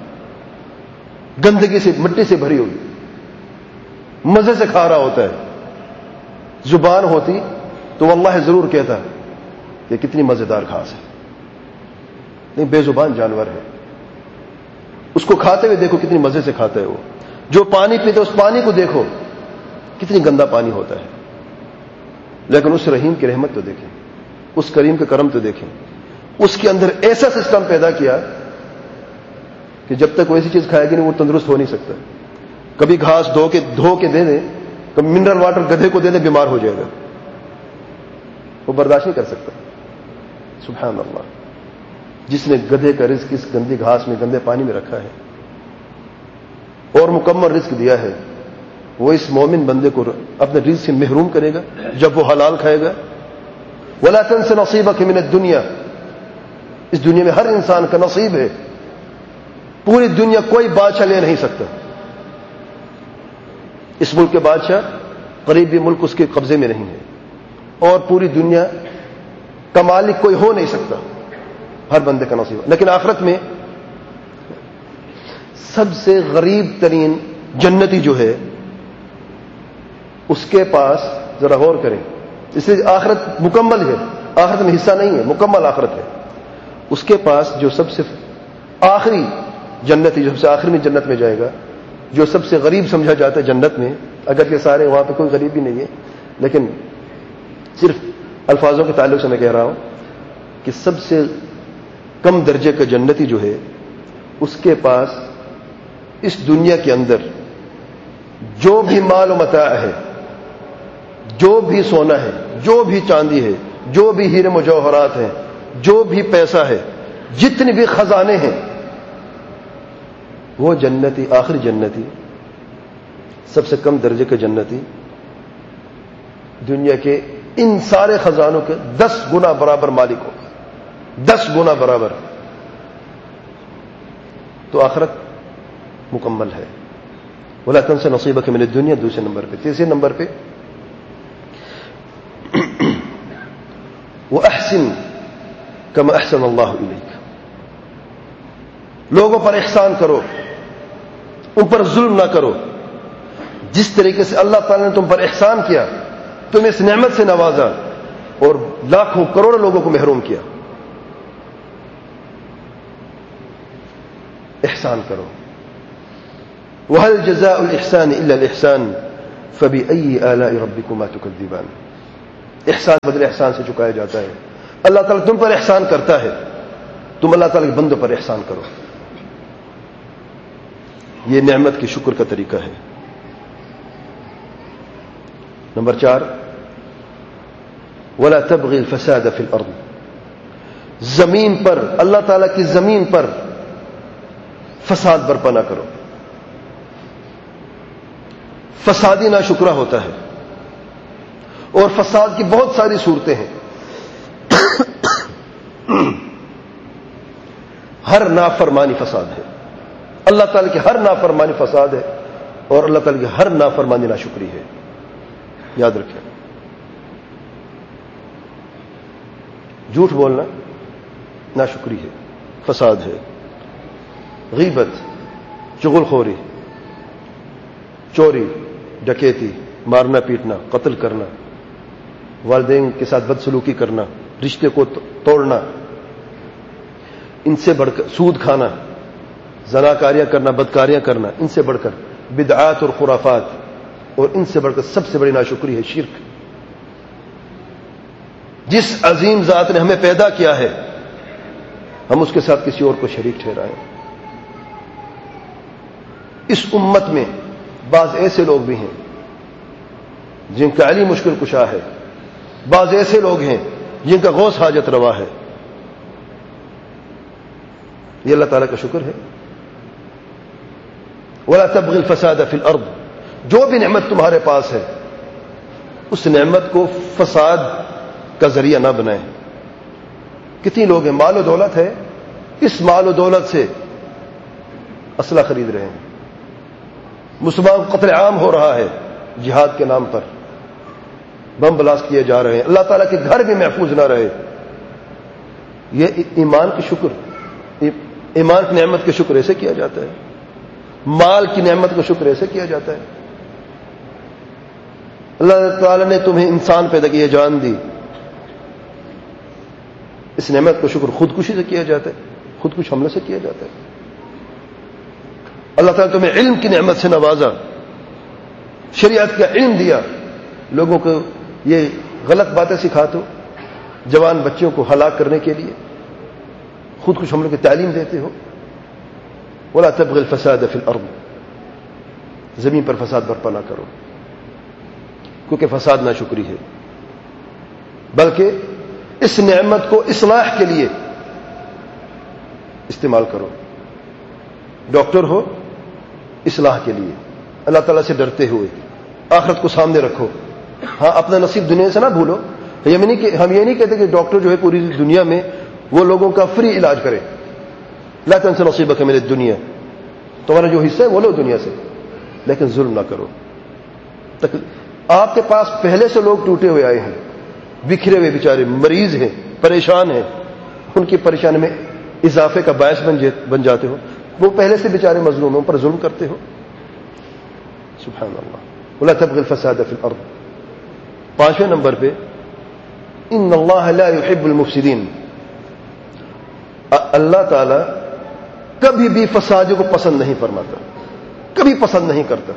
گندگی سے مٹی سے بھری ہوئی، مزے سے کھا رہا ہوتا ہے. زبان ہوتی تو واللہ ضرور کہتا کہ کتنی مزیدار گھاس ہے، نہیں بے زبان جانور ہے. اس کو کھاتے ہوئے دیکھو کتنی مزے سے کھاتا ہے. وہ جو پانی پیتے اس پانی کو دیکھو کتنی گندا پانی ہوتا ہے. لیکن اس رحیم کی رحمت تو دیکھیں، اس کریم کا کرم تو دیکھیں. اس کے اندر ایسا سسٹم پیدا کیا کہ جب تک وہ ایسی چیز کھائے گی نہیں وہ تندرست ہو نہیں سکتا. کبھی گھاس دھو کے دے دیں، کبھی منرل واٹر گدھے کو دے دیں، بیمار ہو جائے گا، وہ برداشت نہیں کر سکتا. سبحان اللہ. جس نے گدھے کا رزق اس گندی گھاس میں گندے پانی میں رکھا ہے اور مکمل رزق دیا ہے، وہ اس مومن بندے کو اپنے رزق سے محروم کرے گا جب وہ حلال کھائے گا. وَلَا تَنْسَ نَصِيبَكَ مِنَ الدُّنْيَا، اس دنیا میں ہر انسان کا نصیب ہے. پوری دنیا کوئی بادشاہ لے نہیں سکتا. اس ملک کے بادشاہ قریب بھی ملک اس کے قبضے میں نہیں ہے، اور پوری دنیا کا مالک کوئی ہو نہیں سکتا. ہر بندے کا نصیب. لیکن آخرت میں سب سے غریب ترین جنتی جو ہے اس کے پاس، ذرا غور کریں، اس لیے آخرت مکمل ہے، آخرت میں حصہ نہیں ہے، مکمل آخرت ہے. اس کے پاس جو سب سے آخری جنتی، جو سب سے آخری میں جنت میں جائے گا، جو سب سے غریب سمجھا جاتا ہے جنت میں، اگر کہ سارے وہاں پہ کوئی غریب بھی نہیں ہے، لیکن صرف الفاظوں کے تعلق سے میں کہہ رہا ہوں کہ سب سے کم درجے کا جنتی جو ہے اس کے پاس اس دنیا کے اندر جو بھی مال و متاع ہے، جو بھی سونا ہے، جو بھی چاندی ہے، جو بھی ہیرے مجوہرات ہیں، جو بھی پیسہ ہے، جتنے بھی خزانے ہیں، وہ جنتی، آخری جنتی، سب سے کم درجے کے جنتی دنیا کے ان سارے خزانوں کے 10 گنا برابر مالک ہوگا. 10 گنا برابر. تو آخرت مکمل ہے. وَلَا تَنْسَ نَصِيبَكَ مِنَ الدُّنْيَا دوسرے نمبر پہ. تیسرے نمبر پہ وَأَحْسِنْ كَمَا أَحْسَنَ اللَّهُ إِلَيْكَ، لوگوں پر احسان کرو، ان پر ظلم نہ کرو. جس طریقے سے اللہ تعالیٰ نے تم پر احسان کیا، تمہیں اس نعمت سے نوازا اور لاکھوں کروڑوں لوگوں کو محروم کیا. احسان کرو. وَهَلْ جَزَاءُ الْإِحْسَانِ إِلَّا الْإِحْسَانُ فَبِأَيِّ آلَاءِ رَبِّكُمَا تُكَذِّبَانِ. احسان بدلے احسان سے چکایا جاتا ہے. اللہ تعالیٰ تم پر احسان کرتا ہے, تم اللہ تعالیٰ کے بندوں پر احسان کرو. یہ نعمت کی شکر کا طریقہ ہے. نمبر 4, ولا تبغي الفساد في الارض. زمین پر, اللہ تعالیٰ کی زمین پر فساد برپا نہ کرو. فسادی ناشکرا ہوتا ہے, اور فساد کی بہت ساری صورتیں ہیں. ہر نافرمانی فساد ہے. اللہ تعالیٰ کی ہر نافرمانی فساد ہے, اور اللہ تعالیٰ کی ہر نافرمانی ناشکری ہے. یاد رکھیں, جھوٹ بولنا ناشکری ہے, فساد ہے. غیبت, چغل خوری, چوری, ڈکیتی, مارنا پیٹنا, قتل کرنا, والدین کے ساتھ بدسلوکی کرنا, رشتے کو توڑنا, ان سے بڑھ کر سود کھانا, زناکاریاں کرنا, بدکاریاں کرنا, ان سے بڑھ کر بدعات اور خرافات, اور ان سے بڑھ کر سب سے بڑی ناشکری ہے شرک. جس عظیم ذات نے ہمیں پیدا کیا ہے, ہم اس کے ساتھ کسی اور کو شریک ٹھہرائیں. اس امت میں بعض ایسے لوگ بھی ہیں جن کا علی مشکل کشا ہے, بعض ایسے لوگ ہیں جن کا غوث حاجت روا ہے. یہ اللہ تعالیٰ کا شکر ہے. ولا تبغي الفساد في الارض. جو بھی نعمت تمہارے پاس ہے, اس نعمت کو فساد کا ذریعہ نہ بنائیں. کتنی لوگ ہیں, مال و دولت ہے, اس مال و دولت سے اسلحہ خرید رہے ہیں, مسلمان قتل عام ہو رہا ہے, جہاد کے نام پر بم بلاسٹ کیے جا رہے ہیں, اللہ تعالیٰ کے گھر بھی محفوظ نہ رہے. یہ ایمان کی شکر, ایمان کی نعمت کا شکر ایسے کیا جاتا ہے, مال کی نعمت کا شکر ایسے کیا جاتا ہے. اللہ تعالیٰ نے تمہیں انسان پیدا کیا, جان دی, اس نعمت کا شکر خودکشی سے کیا جاتا ہے, خودکش حملے سے کیا جاتا ہے. اللہ تعالیٰ تمہیں علم کی نعمت سے نوازا, شریعت کا علم دیا, لوگوں کو یہ غلط باتیں سکھاتے ہو, جوان بچوں کو ہلاک کرنے کے لیے خودکش حملوں کی تعلیم دیتے ہو. ولا تبغي الفساد في الارض. زمین پر فساد برپا نہ کرو, کیونکہ فساد ناشکری ہے. بلکہ اس نعمت کو اصلاح کے لیے استعمال کرو. ڈاکٹر ہو, اصلاح کے لیے, اللہ تعالیٰ سے ڈرتے ہوئے, آخرت کو سامنے رکھو. ہاں, اپنا نصیب دنیا سے نہ بھولو. ہم یہ نہیں کہتے کہ ڈاکٹر جو ہے پوری دنیا میں وہ لوگوں کا فری علاج کرے. لا تنس نصیبک من الدنیا, تمہارا جو حصہ ہے وہ لو دنیا سے, لیکن ظلم نہ کرو. آپ کے پاس پہلے سے لوگ ٹوٹے ہوئے آئے ہیں, بکھرے ہوئے بیچارے, مریض ہیں, پریشان ہیں, ان کی پریشانی میں اضافے کا باعث بن جاتے ہو. وہ پہلے سے بیچارے مظلوم ہیں, ان پر ظلم کرتے ہو. سبحان اللہ. ولا تبغي الفساد في الارض. 5ویں نمبر پہ ان اللہ لا يحب المفسدین. اللہ تعالی کبھی بھی فسادیوں کو پسند نہیں فرماتا, کبھی پسند نہیں کرتا.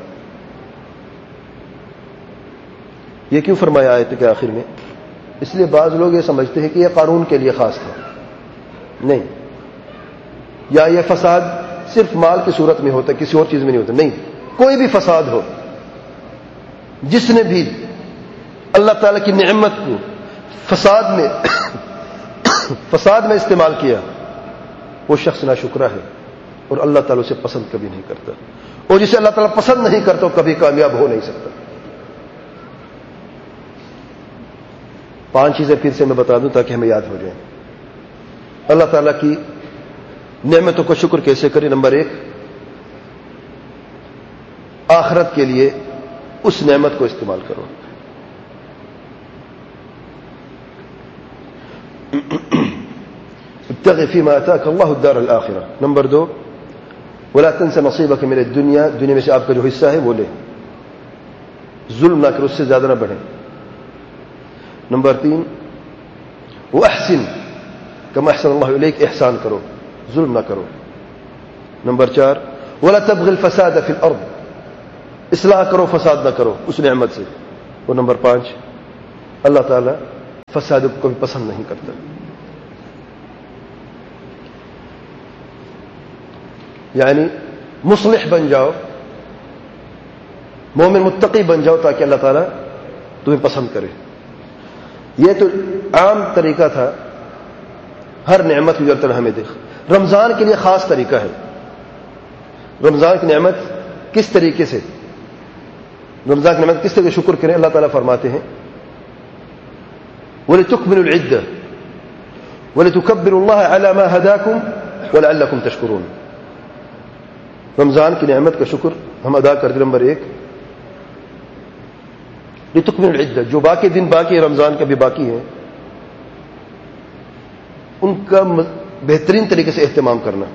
یہ کیوں فرمایا آیت کے آخر میں؟ اس لیے بعض لوگ یہ سمجھتے ہیں کہ یہ قانون کے لیے خاص تھا. نہیں, یا یہ فساد صرف مال کی صورت میں ہوتا ہے, کسی اور چیز میں نہیں ہوتا. نہیں, کوئی بھی فساد ہو, جس نے بھی اللہ تعالیٰ کی نعمت کو فساد میں استعمال کیا, وہ شخص ناشکرا ہے اور اللہ تعالیٰ اسے پسند کبھی نہیں کرتا. اور جسے اللہ تعالیٰ پسند نہیں کرتا وہ کبھی کامیاب ہو نہیں سکتا. 5 چیزیں پھر سے میں بتا دوں تاکہ ہمیں یاد ہو جائیں. اللہ تعالیٰ کی نعمتوں کا شکر کیسے کریں؟ نمبر 1, آخرت کے لیے اس نعمت کو استعمال کرو. ابتغ فيما آتاك الله الدار الآخرة. نمبر 2, ولا تنس نصيبك من الدنيا. دنیا میں سے آپ کا جو حصہ ہے وہ لے, ظلم نہ کرو, اس سے زیادہ نہ بڑھیں. نمبر 3, واحسن كما احسن الله اليك. احسان کرو, ظلم نہ کرو. نمبر 4, ولا تبغي الفساد في الارض. اصلاح کرو, فساد نہ کرو اس نعمت سے. اور نمبر 5, اللہ تعالیٰ فساد کو کبھی پسند نہیں کرتا. یعنی مصلح بن جاؤ، مومن متقی بن جاؤ تاکہ اللہ تعالیٰ تمہیں پسند کرے. یہ تو عام طریقہ تھا ہر نعمت جو اللہ تعالیٰ ہمیں دے. رمضان کے لیے خاص طریقہ ہے. رمضان کی نعمت کس طریقے سے، رمضان کی نعمت کس طریقے سے شکر کریں. اللہ تعالیٰ فرماتے ہیں وَلِتُكْمِلُوا الْعِدَّةَ وَلِتُكَبِّرُوا اللَّهَ عَلَى مَا هَدَاكُمْ وَلَعَلَّكُمْ تَشْكُرُونَ. رمضان کی نعمت کا شکر ہم ادا کرتے. نمبر 1 لِتُكْمِلُوا الْعِدَّةَ، جو باقی دن باقی رمضان کا بھی باقی ہے ان کا بہترین طریقے سے اہتمام کرنا.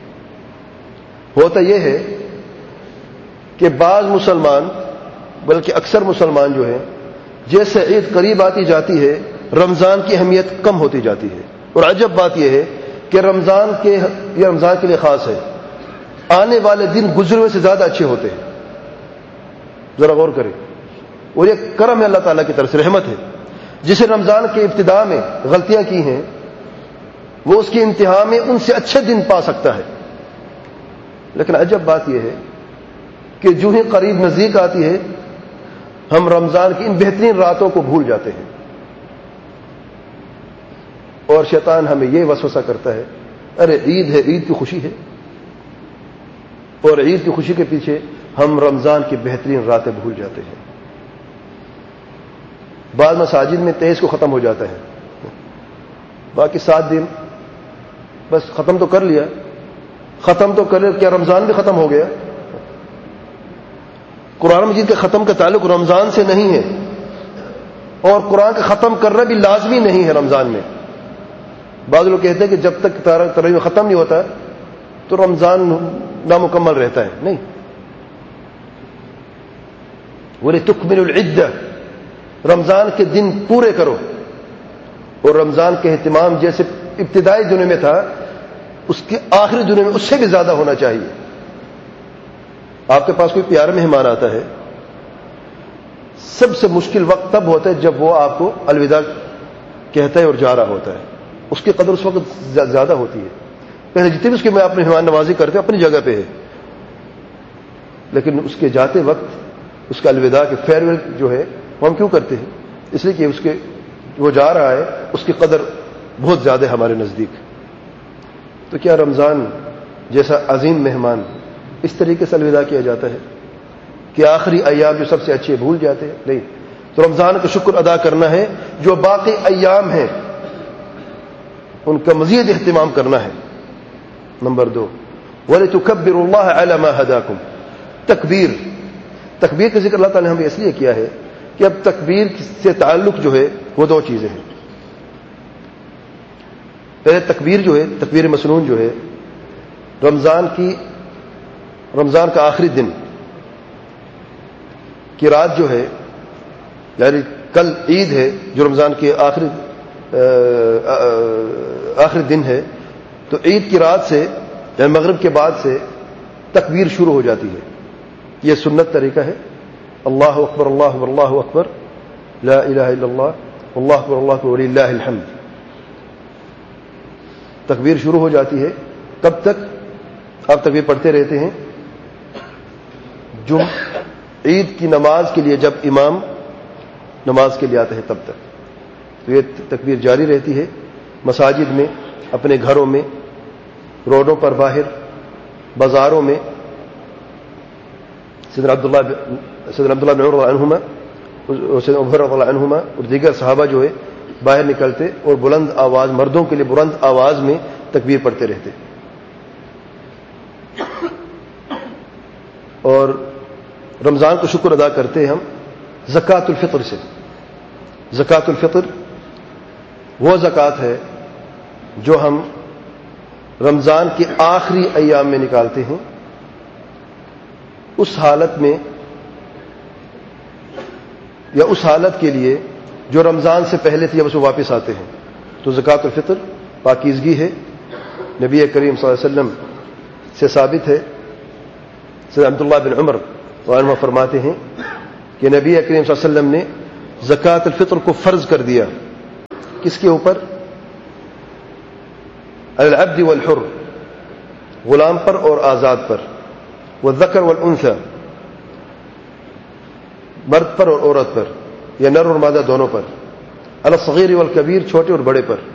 ہوتا یہ ہے کہ بعض مسلمان بلکہ اکثر مسلمان جو ہیں جیسے عید قریب آتی جاتی ہے رمضان کی اہمیت کم ہوتی جاتی ہے. اور عجب بات یہ ہے کہ رمضان کے لیے خاص ہے، آنے والے دن گزرے ہوئے سے زیادہ اچھے ہوتے ہیں. ذرا غور کریں. اور یہ کرم ہے اللہ تعالیٰ کی طرف سے، رحمت ہے. جسے رمضان کے ابتدا میں غلطیاں کی ہیں وہ اس کی انتہا میں ان سے اچھے دن پا سکتا ہے. لیکن عجب بات یہ ہے کہ جو ہی قریب نزدیک آتی ہے ہم رمضان کی ان بہترین راتوں کو بھول جاتے ہیں. اور شیطان ہمیں یہ وسوسہ کرتا ہے ارے عید ہے، عید کی خوشی ہے، اور عید کی خوشی کے پیچھے ہم رمضان کی بہترین راتیں بھول جاتے ہیں. بعض مساجد میں 23 کو ختم ہو جاتا ہے، باقی 7 دن بس ختم تو کر لیا. ختم تو کر لیا، کیا رمضان بھی ختم ہو گیا؟ قرآن مجید کے ختم کا تعلق رمضان سے نہیں ہے، اور قرآن کا ختم کرنا بھی لازمی نہیں ہے رمضان میں. بعض لوگ کہتے ہیں کہ جب تک تراویح ختم نہیں ہوتا تو رمضان نامکمل رہتا ہے. نہیں، وَلِتُكْمِلُوا الْعِدَّةَ، رمضان کے دن پورے کرو. اور رمضان کے اہتمام جیسے ابتدائی دنوں میں تھا اس کے آخری دنوں میں اس سے بھی زیادہ ہونا چاہیے. آپ کے پاس کوئی پیارا مہمان آتا ہے، سب سے مشکل وقت تب ہوتا ہے جب وہ آپ کو الوداع کہتا ہے اور جا رہا ہوتا ہے. اس کی قدر اس وقت زیادہ ہوتی ہے. پہلے جتنے بھی اس کے میں اپنے مہمان نوازی کرتے اپنی جگہ پہ ہے، لیکن اس کے جاتے وقت اس کا الوداع کے فیئر ویل جو ہے وہ ہم کیوں کرتے ہیں؟ اس لیے کہ اس کے وہ جا رہا ہے اس کی قدر بہت زیادہ ہے ہمارے نزدیک. تو کیا رمضان جیسا عظیم مہمان اس طریقے سے الوداع کیا جاتا ہے کہ آخری ایام جو سب سے اچھے بھول جاتے ہیں؟ نہیں. تو رمضان کا شکر ادا کرنا ہے، جو باقی ایام ہیں ان کا مزید اہتمام کرنا ہے. نمبر 2 وَلِتُكَبِّرُوا اللَّهَ عَلَى مَا هَدَاكُمْ. تکبیر کا ذکر اللہ تعالیٰ نے ہمیں اس لیے کیا ہے کہ اب تکبیر سے تعلق جو ہے وہ 2 چیزیں ہیں. پہلے تکبیر جو ہے، تکبیر مسنون جو ہے، رمضان کا آخری دن کی رات جو ہے، یعنی کل عید ہے جو رمضان کے آخری دن ہے، تو عید کی رات سے یعنی مغرب کے بعد سے تکبیر شروع ہو جاتی ہے. یہ سنت طریقہ ہے. اللہ اکبر اللہ اکبر اللہ اکبر لا الہ الا اللہ اللہ اکبر اللہ اکبر وللہ الحمد. تکبیر شروع ہو جاتی ہے. کب تک آپ تکبیر پڑھتے رہتے ہیں؟ عید کی نماز کے لیے جب امام نماز کے لیے آتا ہے تب تک. تو یہ تکبیر جاری رہتی ہے مساجد میں، اپنے گھروں میں، روڈوں پر، باہر بازاروں میں. سیدنا عبداللہ بن عمر رضی اللہ عنہما اور دیگر صحابہ جو ہے باہر نکلتے اور بلند آواز، مردوں کے لیے بلند آواز میں تکبیر پڑھتے رہتے. اور رمضان کو شکر ادا کرتے ہیں ہم زکوٰۃ الفطر سے. زکوٰۃ الفطر وہ زکوٰۃ ہے جو ہم رمضان کے آخری ایام میں نکالتے ہیں، اس حالت میں یا اس حالت کے لیے جو رمضان سے پہلے تھی، جب اس میں واپس آتے ہیں. تو زکوٰۃ الفطر پاکیزگی ہے. نبی کریم صلی اللہ علیہ وسلم سے ثابت ہے. سیدنا عبداللہ بن عمر عنہ فرماتے ہیں کہ نبی کریم صلی اللہ علیہ وسلم نے زکات الفطر کو فرض کر دیا. کس کے اوپر؟ العبد والحر، غلام پر اور آزاد پر، والذکر والانثى، مرد پر اور عورت پر، یا نر اور مادہ دونوں پر، علی الصغیر والکبیر، چھوٹے اور بڑے پر.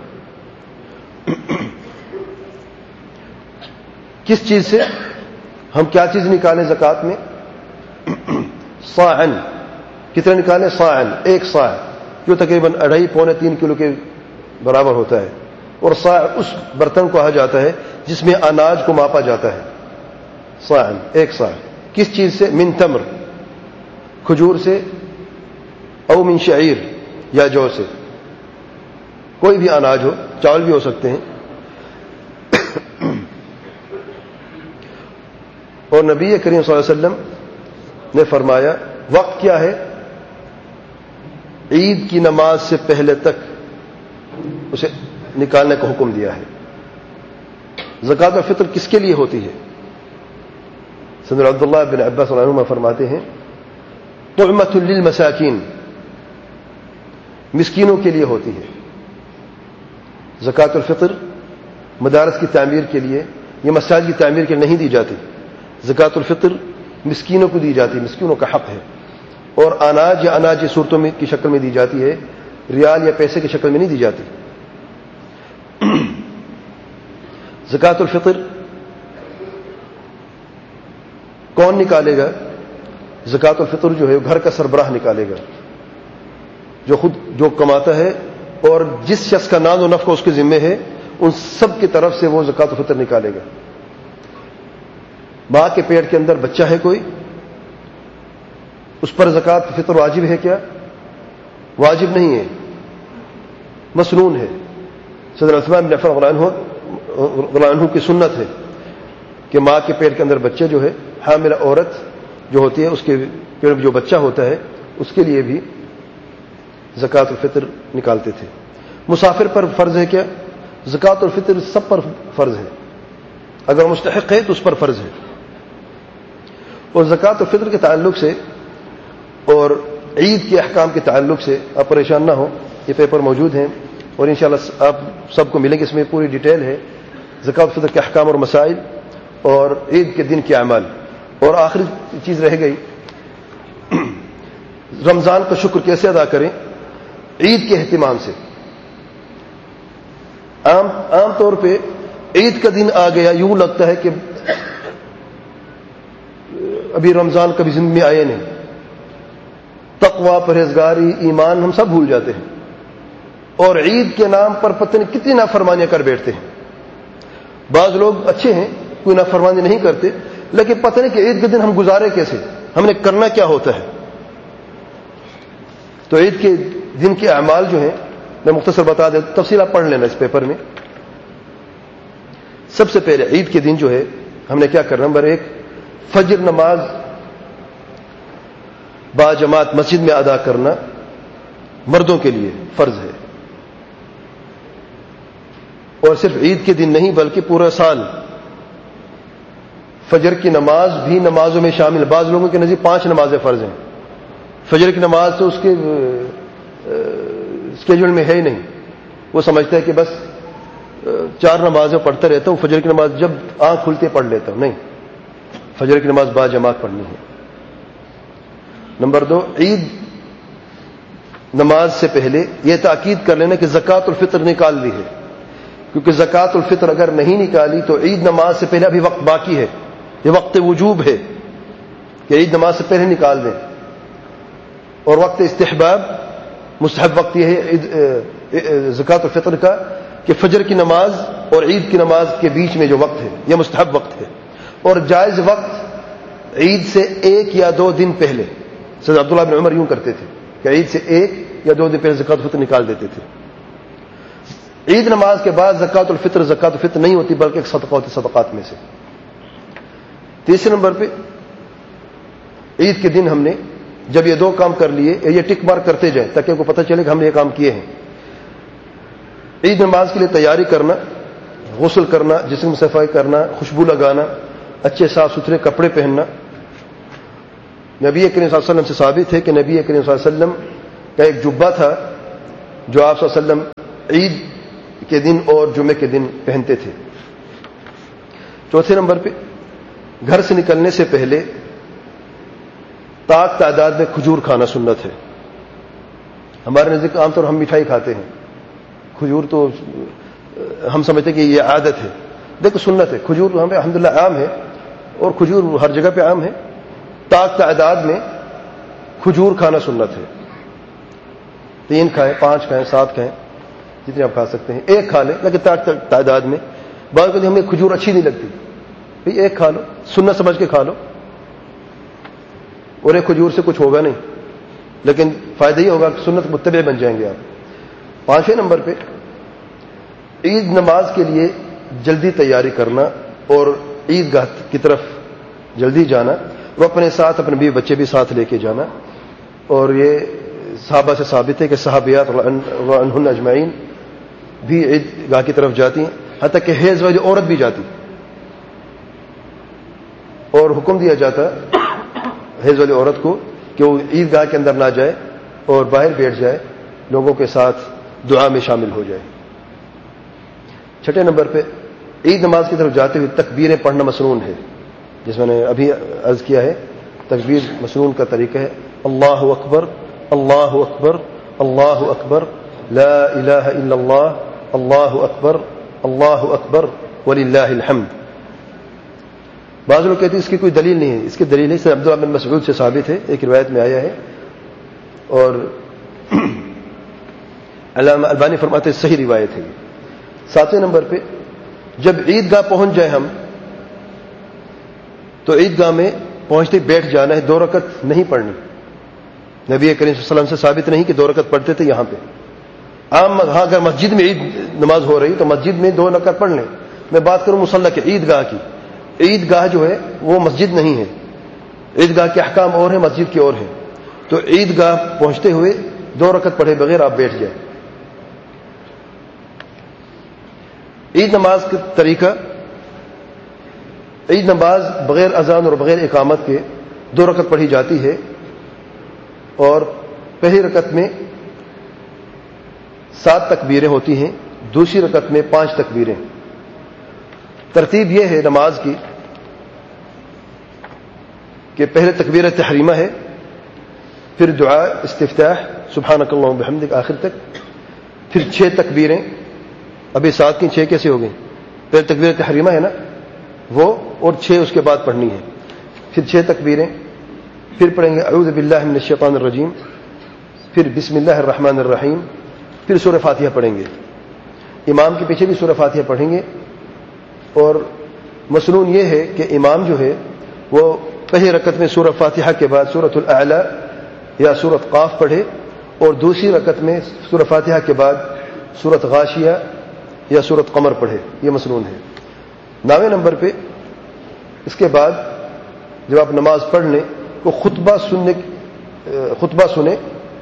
کس چیز سے؟ ہم کیا چیز نکالیں زکات میں؟ صاعن. کتنا نکالیں؟ صاعن، ایک صاع، جو تقریباً 2.5-3 کلو کے برابر ہوتا ہے. اور صاع اس برتن کو کہا جاتا ہے جس میں اناج کو ماپا جاتا ہے. صاعن، ایک صاع. کس چیز سے؟ من تمر، کھجور سے، او من شعیر، یا جو سے، کوئی بھی اناج ہو، چاول بھی ہو سکتے ہیں. اور نبی کریم صلی اللہ علیہ وسلم نے فرمایا وقت کیا ہے؟ عید کی نماز سے پہلے تک اسے نکالنے کا حکم دیا ہے. زکات الفطر کس کے لیے ہوتی ہے؟ سیدنا عبداللہ بن عباس رضی اللہ عنہما فرماتے ہیں طعمۃ للمساکین، مسکینوں کے لیے ہوتی ہے. زکات الفطر مدارس کی تعمیر کے لیے یا مساجد کی تعمیر کے لیے نہیں دی جاتی. زکات الفطر مسکینوں کو دی جاتی ہے، مسکینوں کا حق ہے. اور اناج یا اناج کی صورتوں میں کی شکل میں دی جاتی ہے، ریال یا پیسے کی شکل میں نہیں دی جاتی. زکات الفطر کون نکالے گا؟ زکات الفطر جو ہے گھر کا سربراہ نکالے گا، جو کماتا ہے اور جس شخص کا ناز و نفع اس کے ذمے ہے، ان سب کی طرف سے وہ زکات الفطر نکالے گا. ماں کے پیٹ کے اندر بچہ ہے کوئی، اس پر زکات فطر واجب ہے کیا؟ واجب نہیں ہے، مسنون ہے. سیدنا عثمان بن عفان رضی اللہ عنہ کی سنت ہے کہ ماں کے پیٹ کے اندر بچے جو ہے، حاملہ عورت جو ہوتی ہے اس کے پیٹ میں جو بچہ ہوتا ہے اس کے لیے بھی زکات الفطر نکالتے تھے. مسافر پر فرض ہے کیا؟ زکات الفطر سب پر فرض ہے، اگر مستحق ہے تو اس پر فرض ہے. اور زکات الفطر کے تعلق سے اور عید کے احکام کے تعلق سے آپ پریشان نہ ہو، یہ پیپر موجود ہیں اور انشاءاللہ آپ سب کو ملیں گے. اس میں پوری ڈیٹیل ہے زکات الفطر کے احکام اور مسائل اور عید کے دن کے اعمال. اور آخری چیز رہ گئی، رمضان کا شکر کیسے ادا کریں؟ عید کے اہتمام سے. عام طور پہ عید کا دن آ گیا یوں لگتا ہے کہ ابھی رمضان کبھی زندگی میں آئے نہیں. تقوی، پرہیزگاری، ایمان ہم سب بھول جاتے ہیں اور عید کے نام پر پتہ نہیں کتنی نافرمانیاں کر بیٹھتے ہیں. بعض لوگ اچھے ہیں، کوئی نافرمانی نہیں کرتے، لیکن پتہ نہیں کہ عید کے دن ہم گزارے کیسے، ہم نے کرنا کیا ہوتا ہے. تو عید کے دن کے اعمال جو ہیں میں مختصر بتا دیں، تفصیل آپ پڑھ لینا اس پیپر میں. سب سے پہلے عید کے دن جو ہے ہم نے کیا کرنا؟ نمبر 1، فجر نماز با جماعت مسجد میں ادا کرنا مردوں کے لیے فرض ہے. اور صرف عید کے دن نہیں بلکہ پورا سال فجر کی نماز بھی نمازوں میں شامل. بعض لوگوں کے نزدیک 5 نمازیں فرض ہیں. فجر کی نماز تو اس کے اسکیجول میں ہے ہی نہیں. وہ سمجھتا ہے کہ بس 4 نمازیں پڑھتا رہتا ہوں، فجر کی نماز جب آنکھ کھلتے پڑھ لیتا ہوں. نہیں، فجر کی نماز با جماعت پڑھنی ہے. نمبر 2، عید نماز سے پہلے یہ تاکید کر لینا کہ زکات الفطر نکال لی ہے، کیونکہ زکات الفطر اگر نہیں نکالی تو عید نماز سے پہلے ابھی وقت باقی ہے. یہ وقت وجوب ہے کہ عید نماز سے پہلے نکال دیں. اور وقت استحباب، مستحب وقت یہ ہے زکات الفطر کا کہ فجر کی نماز اور عید کی نماز کے بیچ میں جو وقت ہے یہ مستحب وقت ہے. اور جائز وقت عید سے 1 یا 2 دن پہلے. سیدنا عبداللہ بن عمر یوں کرتے تھے کہ عید سے 1 یا 2 دن پہلے زکات الفطر نکال دیتے تھے. عید نماز کے بعد زکات الفطر نہیں ہوتی بلکہ ایک صدقہ ہوتی صدقات میں سے. تیسرے نمبر پہ عید کے دن ہم نے جب یہ 2 کام کر لیے، یہ ٹک مارک کرتے جائیں تاکہ آپ کو پتہ چلے کہ ہم نے یہ کام کیے ہیں. عید نماز کے لیے تیاری کرنا، غسل کرنا، جسم میں صفائی کرنا، خوشبو لگانا، اچھے صاف ستھرے کپڑے پہننا. نبی کریم صلی اللہ علیہ وسلم سے ثابت ہے کہ نبی کریم صلی اللہ علیہ وسلم کا ایک جبہ تھا جو آپ صلی اللہ علیہ وسلم عید کے دن اور جمعے کے دن پہنتے تھے۔ چوتھے نمبر پہ گھر سے نکلنے سے پہلے طاق تعداد میں کھجور کھانا سنت ہے۔ ہمارے نزدیک عام طور ہم مٹھائی کھاتے ہیں، کھجور تو ہم سمجھتے ہیں کہ یہ عادت ہے، دیکھو سنت ہے۔ کھجور ہمیں الحمدللہ عام ہے اور کھجور ہر جگہ پہ عام ہے۔ طاق تعداد میں کھجور کھانا سنت ہے۔ 3 کھائیں، 5 کھائیں، 7 کھائیں، جتنے آپ کھا سکتے ہیں۔ ایک کھا لیں لیکن طاق تعداد میں۔ بعض اوقات ہمیں کھجور اچھی نہیں لگتی، بھئی ایک کھا لو، سنت سمجھ کے کھا لو، اور ایک کھجور سے کچھ ہوگا نہیں، لیکن فائدہ یہ ہوگا کہ سنت متبع بن جائیں گے آپ۔ 5ویں نمبر پہ عید نماز کے لیے جلدی تیاری کرنا اور عید گاہ کی طرف جلدی جانا، وہ اپنے ساتھ اپنے بیوی بچے بھی ساتھ لے کے جانا۔ اور یہ صحابہ سے ثابت ہے کہ صحابیات عنہن اجمعین بھی عید گاہ کی طرف جاتی ہیں، حتیٰ کہ حیض والی عورت بھی جاتی، اور حکم دیا جاتا حیض والی عورت کو کہ وہ عید گاہ کے اندر نہ جائے اور باہر بیٹھ جائے، لوگوں کے ساتھ دعا میں شامل ہو جائے۔ 6 نمبر پہ عید نماز کی طرف جاتے ہوئے تکبیریں پڑھنا مسنون ہے، جس میں نے ابھی عرض کیا ہے۔ تکبیر مسنون کا طریقہ ہے اللہ اکبر، اللہ اکبر، اللہ اکبر، لا الہ الا اللہ، اللہ اکبر، اللہ اکبر وللہ الحمد۔ بعض لوگ کہتے ہیں اس کی کوئی دلیل نہیں ہے، اس کی دلیل ہے عبداللہ بن مسعود سے ثابت ہے، ایک روایت میں آیا ہے، اور علامہ البانی فرماتے ہیں صحیح روایت ہے۔ 7ویں نمبر پہ جب عید گاہ پہنچ جائے ہم تو عید گاہ میں پہنچتے بیٹھ جانا ہے، 2 رکعت نہیں پڑھنی۔ نبی کریم صلی اللہ علیہ وسلم سے ثابت نہیں کہ 2 رکعت پڑھتے تھے یہاں پہ۔ عام اگر مسجد میں عید نماز ہو رہی تو مسجد میں 2 رکعت پڑھ لیں۔ میں بات کروں مصلی کے عید گاہ کی، عید گاہ جو ہے وہ مسجد نہیں ہے، عید گاہ کے احکام اور ہیں، مسجد کے اور ہیں۔ تو عید گاہ پہنچتے ہوئے 2 رکعت پڑھے بغیر آپ بیٹھ جائیں۔ عید نماز کا طریقہ، عید نماز بغیر اذان اور بغیر اقامت کے 2 رکعت پڑھی جاتی ہے، اور پہلی رکعت میں 7 تکبیریں ہوتی ہیں، دوسری رکعت میں 5 تکبیریں۔ ترتیب یہ ہے نماز کی کہ پہلے تکبیر تحریمہ ہے، پھر دعا استفتاح سبحانک اللہم بحمدک آخر تک، پھر 6 تکبیریں۔ ابھی 7 کی 6 کیسے ہو گئی؟ پہلے تکبیر تحریمہ ہے نا وہ، اور 6 اس کے بعد پڑھنی ہے، پھر 6 تکبیریں، پھر پڑھیں گے اعوذ باللہ من الشیطان الرجیم، پھر بسم اللہ الرحمن الرحیم، پھر سورہ فاتحہ پڑھیں گے۔ امام کے پیچھے بھی سورہ فاتحہ پڑھیں گے، اور مسنون یہ ہے کہ امام جو ہے وہ پہلی رکعت میں سورہ فاتحہ کے بعد سورۃ الاعلی یا سورۃ قاف پڑھے، اور دوسری رکعت میں سورہ فاتحہ کے بعد سورۃ غاشیہ یا سورۃ قمر پڑھے، یہ مسنون ہے۔ 9ویں نمبر پہ اس کے بعد جب آپ نماز پڑھ لیں تو خطبہ سنیں،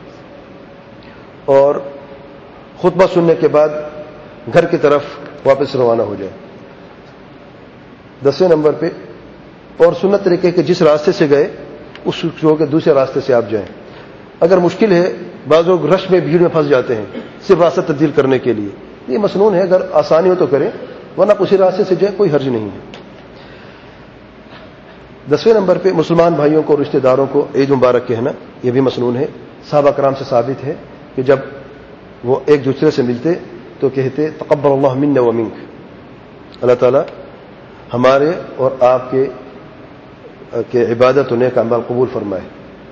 اور خطبہ سننے کے بعد گھر کی طرف واپس روانہ ہو جائے۔ 10ویں نمبر پہ اور سنت طریقے کہ جس راستے سے گئے اس چھوڑ کے دوسرے راستے سے آپ جائیں۔ اگر مشکل ہے، بعض لوگ رش میں بھیڑ میں پھنس جاتے ہیں صرف راستہ تبدیل کرنے کے لیے، یہ مسنون ہے، اگر آسانی ہو تو کریں، ورنہ اسی راستے سے جائیں، کوئی حرج نہیں ہے۔ 10ویں نمبر پہ مسلمان بھائیوں کو اور رشتہ داروں کو عید مبارک کہنا، یہ بھی مسنون ہے۔ صحابہ کرام سے ثابت ہے کہ جب وہ ایک دوسرے سے ملتے تو کہتے تقبل اللہ منا ومنک، اللہ تعالیٰ ہمارے اور آپ کے عبادت و نیک اعمال قبول فرمائے۔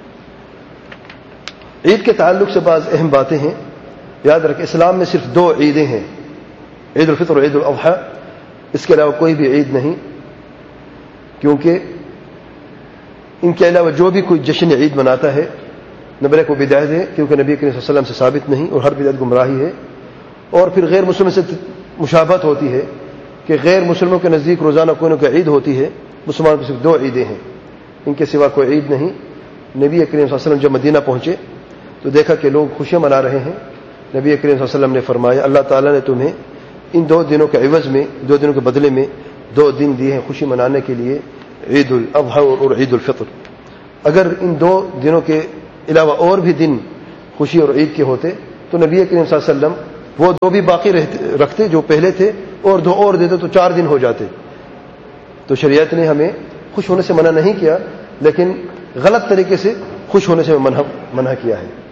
عید کے تعلق سے بعض اہم باتیں ہیں، یاد رکھیں اسلام میں صرف 2 عیدیں ہیں، عید الفطر اور عید الاضحیٰ، اس کے علاوہ کوئی بھی عید نہیں، کیونکہ ان کے علاوہ جو بھی کوئی جشن عید مناتا ہے نبی کو بدعت ہے، کیونکہ نبی کریم صلی اللہ علیہ وسلم سے ثابت نہیں، اور ہر بدعت گمراہی ہے۔ اور پھر غیر مسلم سے مشابہت ہوتی ہے کہ غیر مسلموں کے نزدیک روزانہ کوئی نہ کوئی عید ہوتی ہے، مسلمان کو صرف 2 عیدیں ہیں، ان کے سوا کوئی عید نہیں۔ نبی کریم صلی اللہ علیہ وسلم جب مدینہ پہنچے تو دیکھا کہ لوگ خوشیاں منا رہے ہیں۔ نبی کریم صلی اللہ علیہ وسلم نے فرمایا اللہ تعالیٰ نے تمہیں ان 2 دنوں کے عوض میں، 2 دنوں کے بدلے میں 2 دن دیے ہیں خوشی منانے کے لیے، عید الاضحیٰ اور عید الفطر۔ اگر ان 2 دنوں کے علاوہ اور بھی دن خوشی اور عید کے ہوتے تو نبی کریم صلی اللہ علیہ وسلم وہ 2 بھی باقی رکھتے جو پہلے تھے اور 2 اور دیتے تو 4 دن ہو جاتے. تو شریعت نے ہمیں خوش ہونے سے منع نہیں کیا، لیکن غلط طریقے سے خوش ہونے سے منع کیا ہے.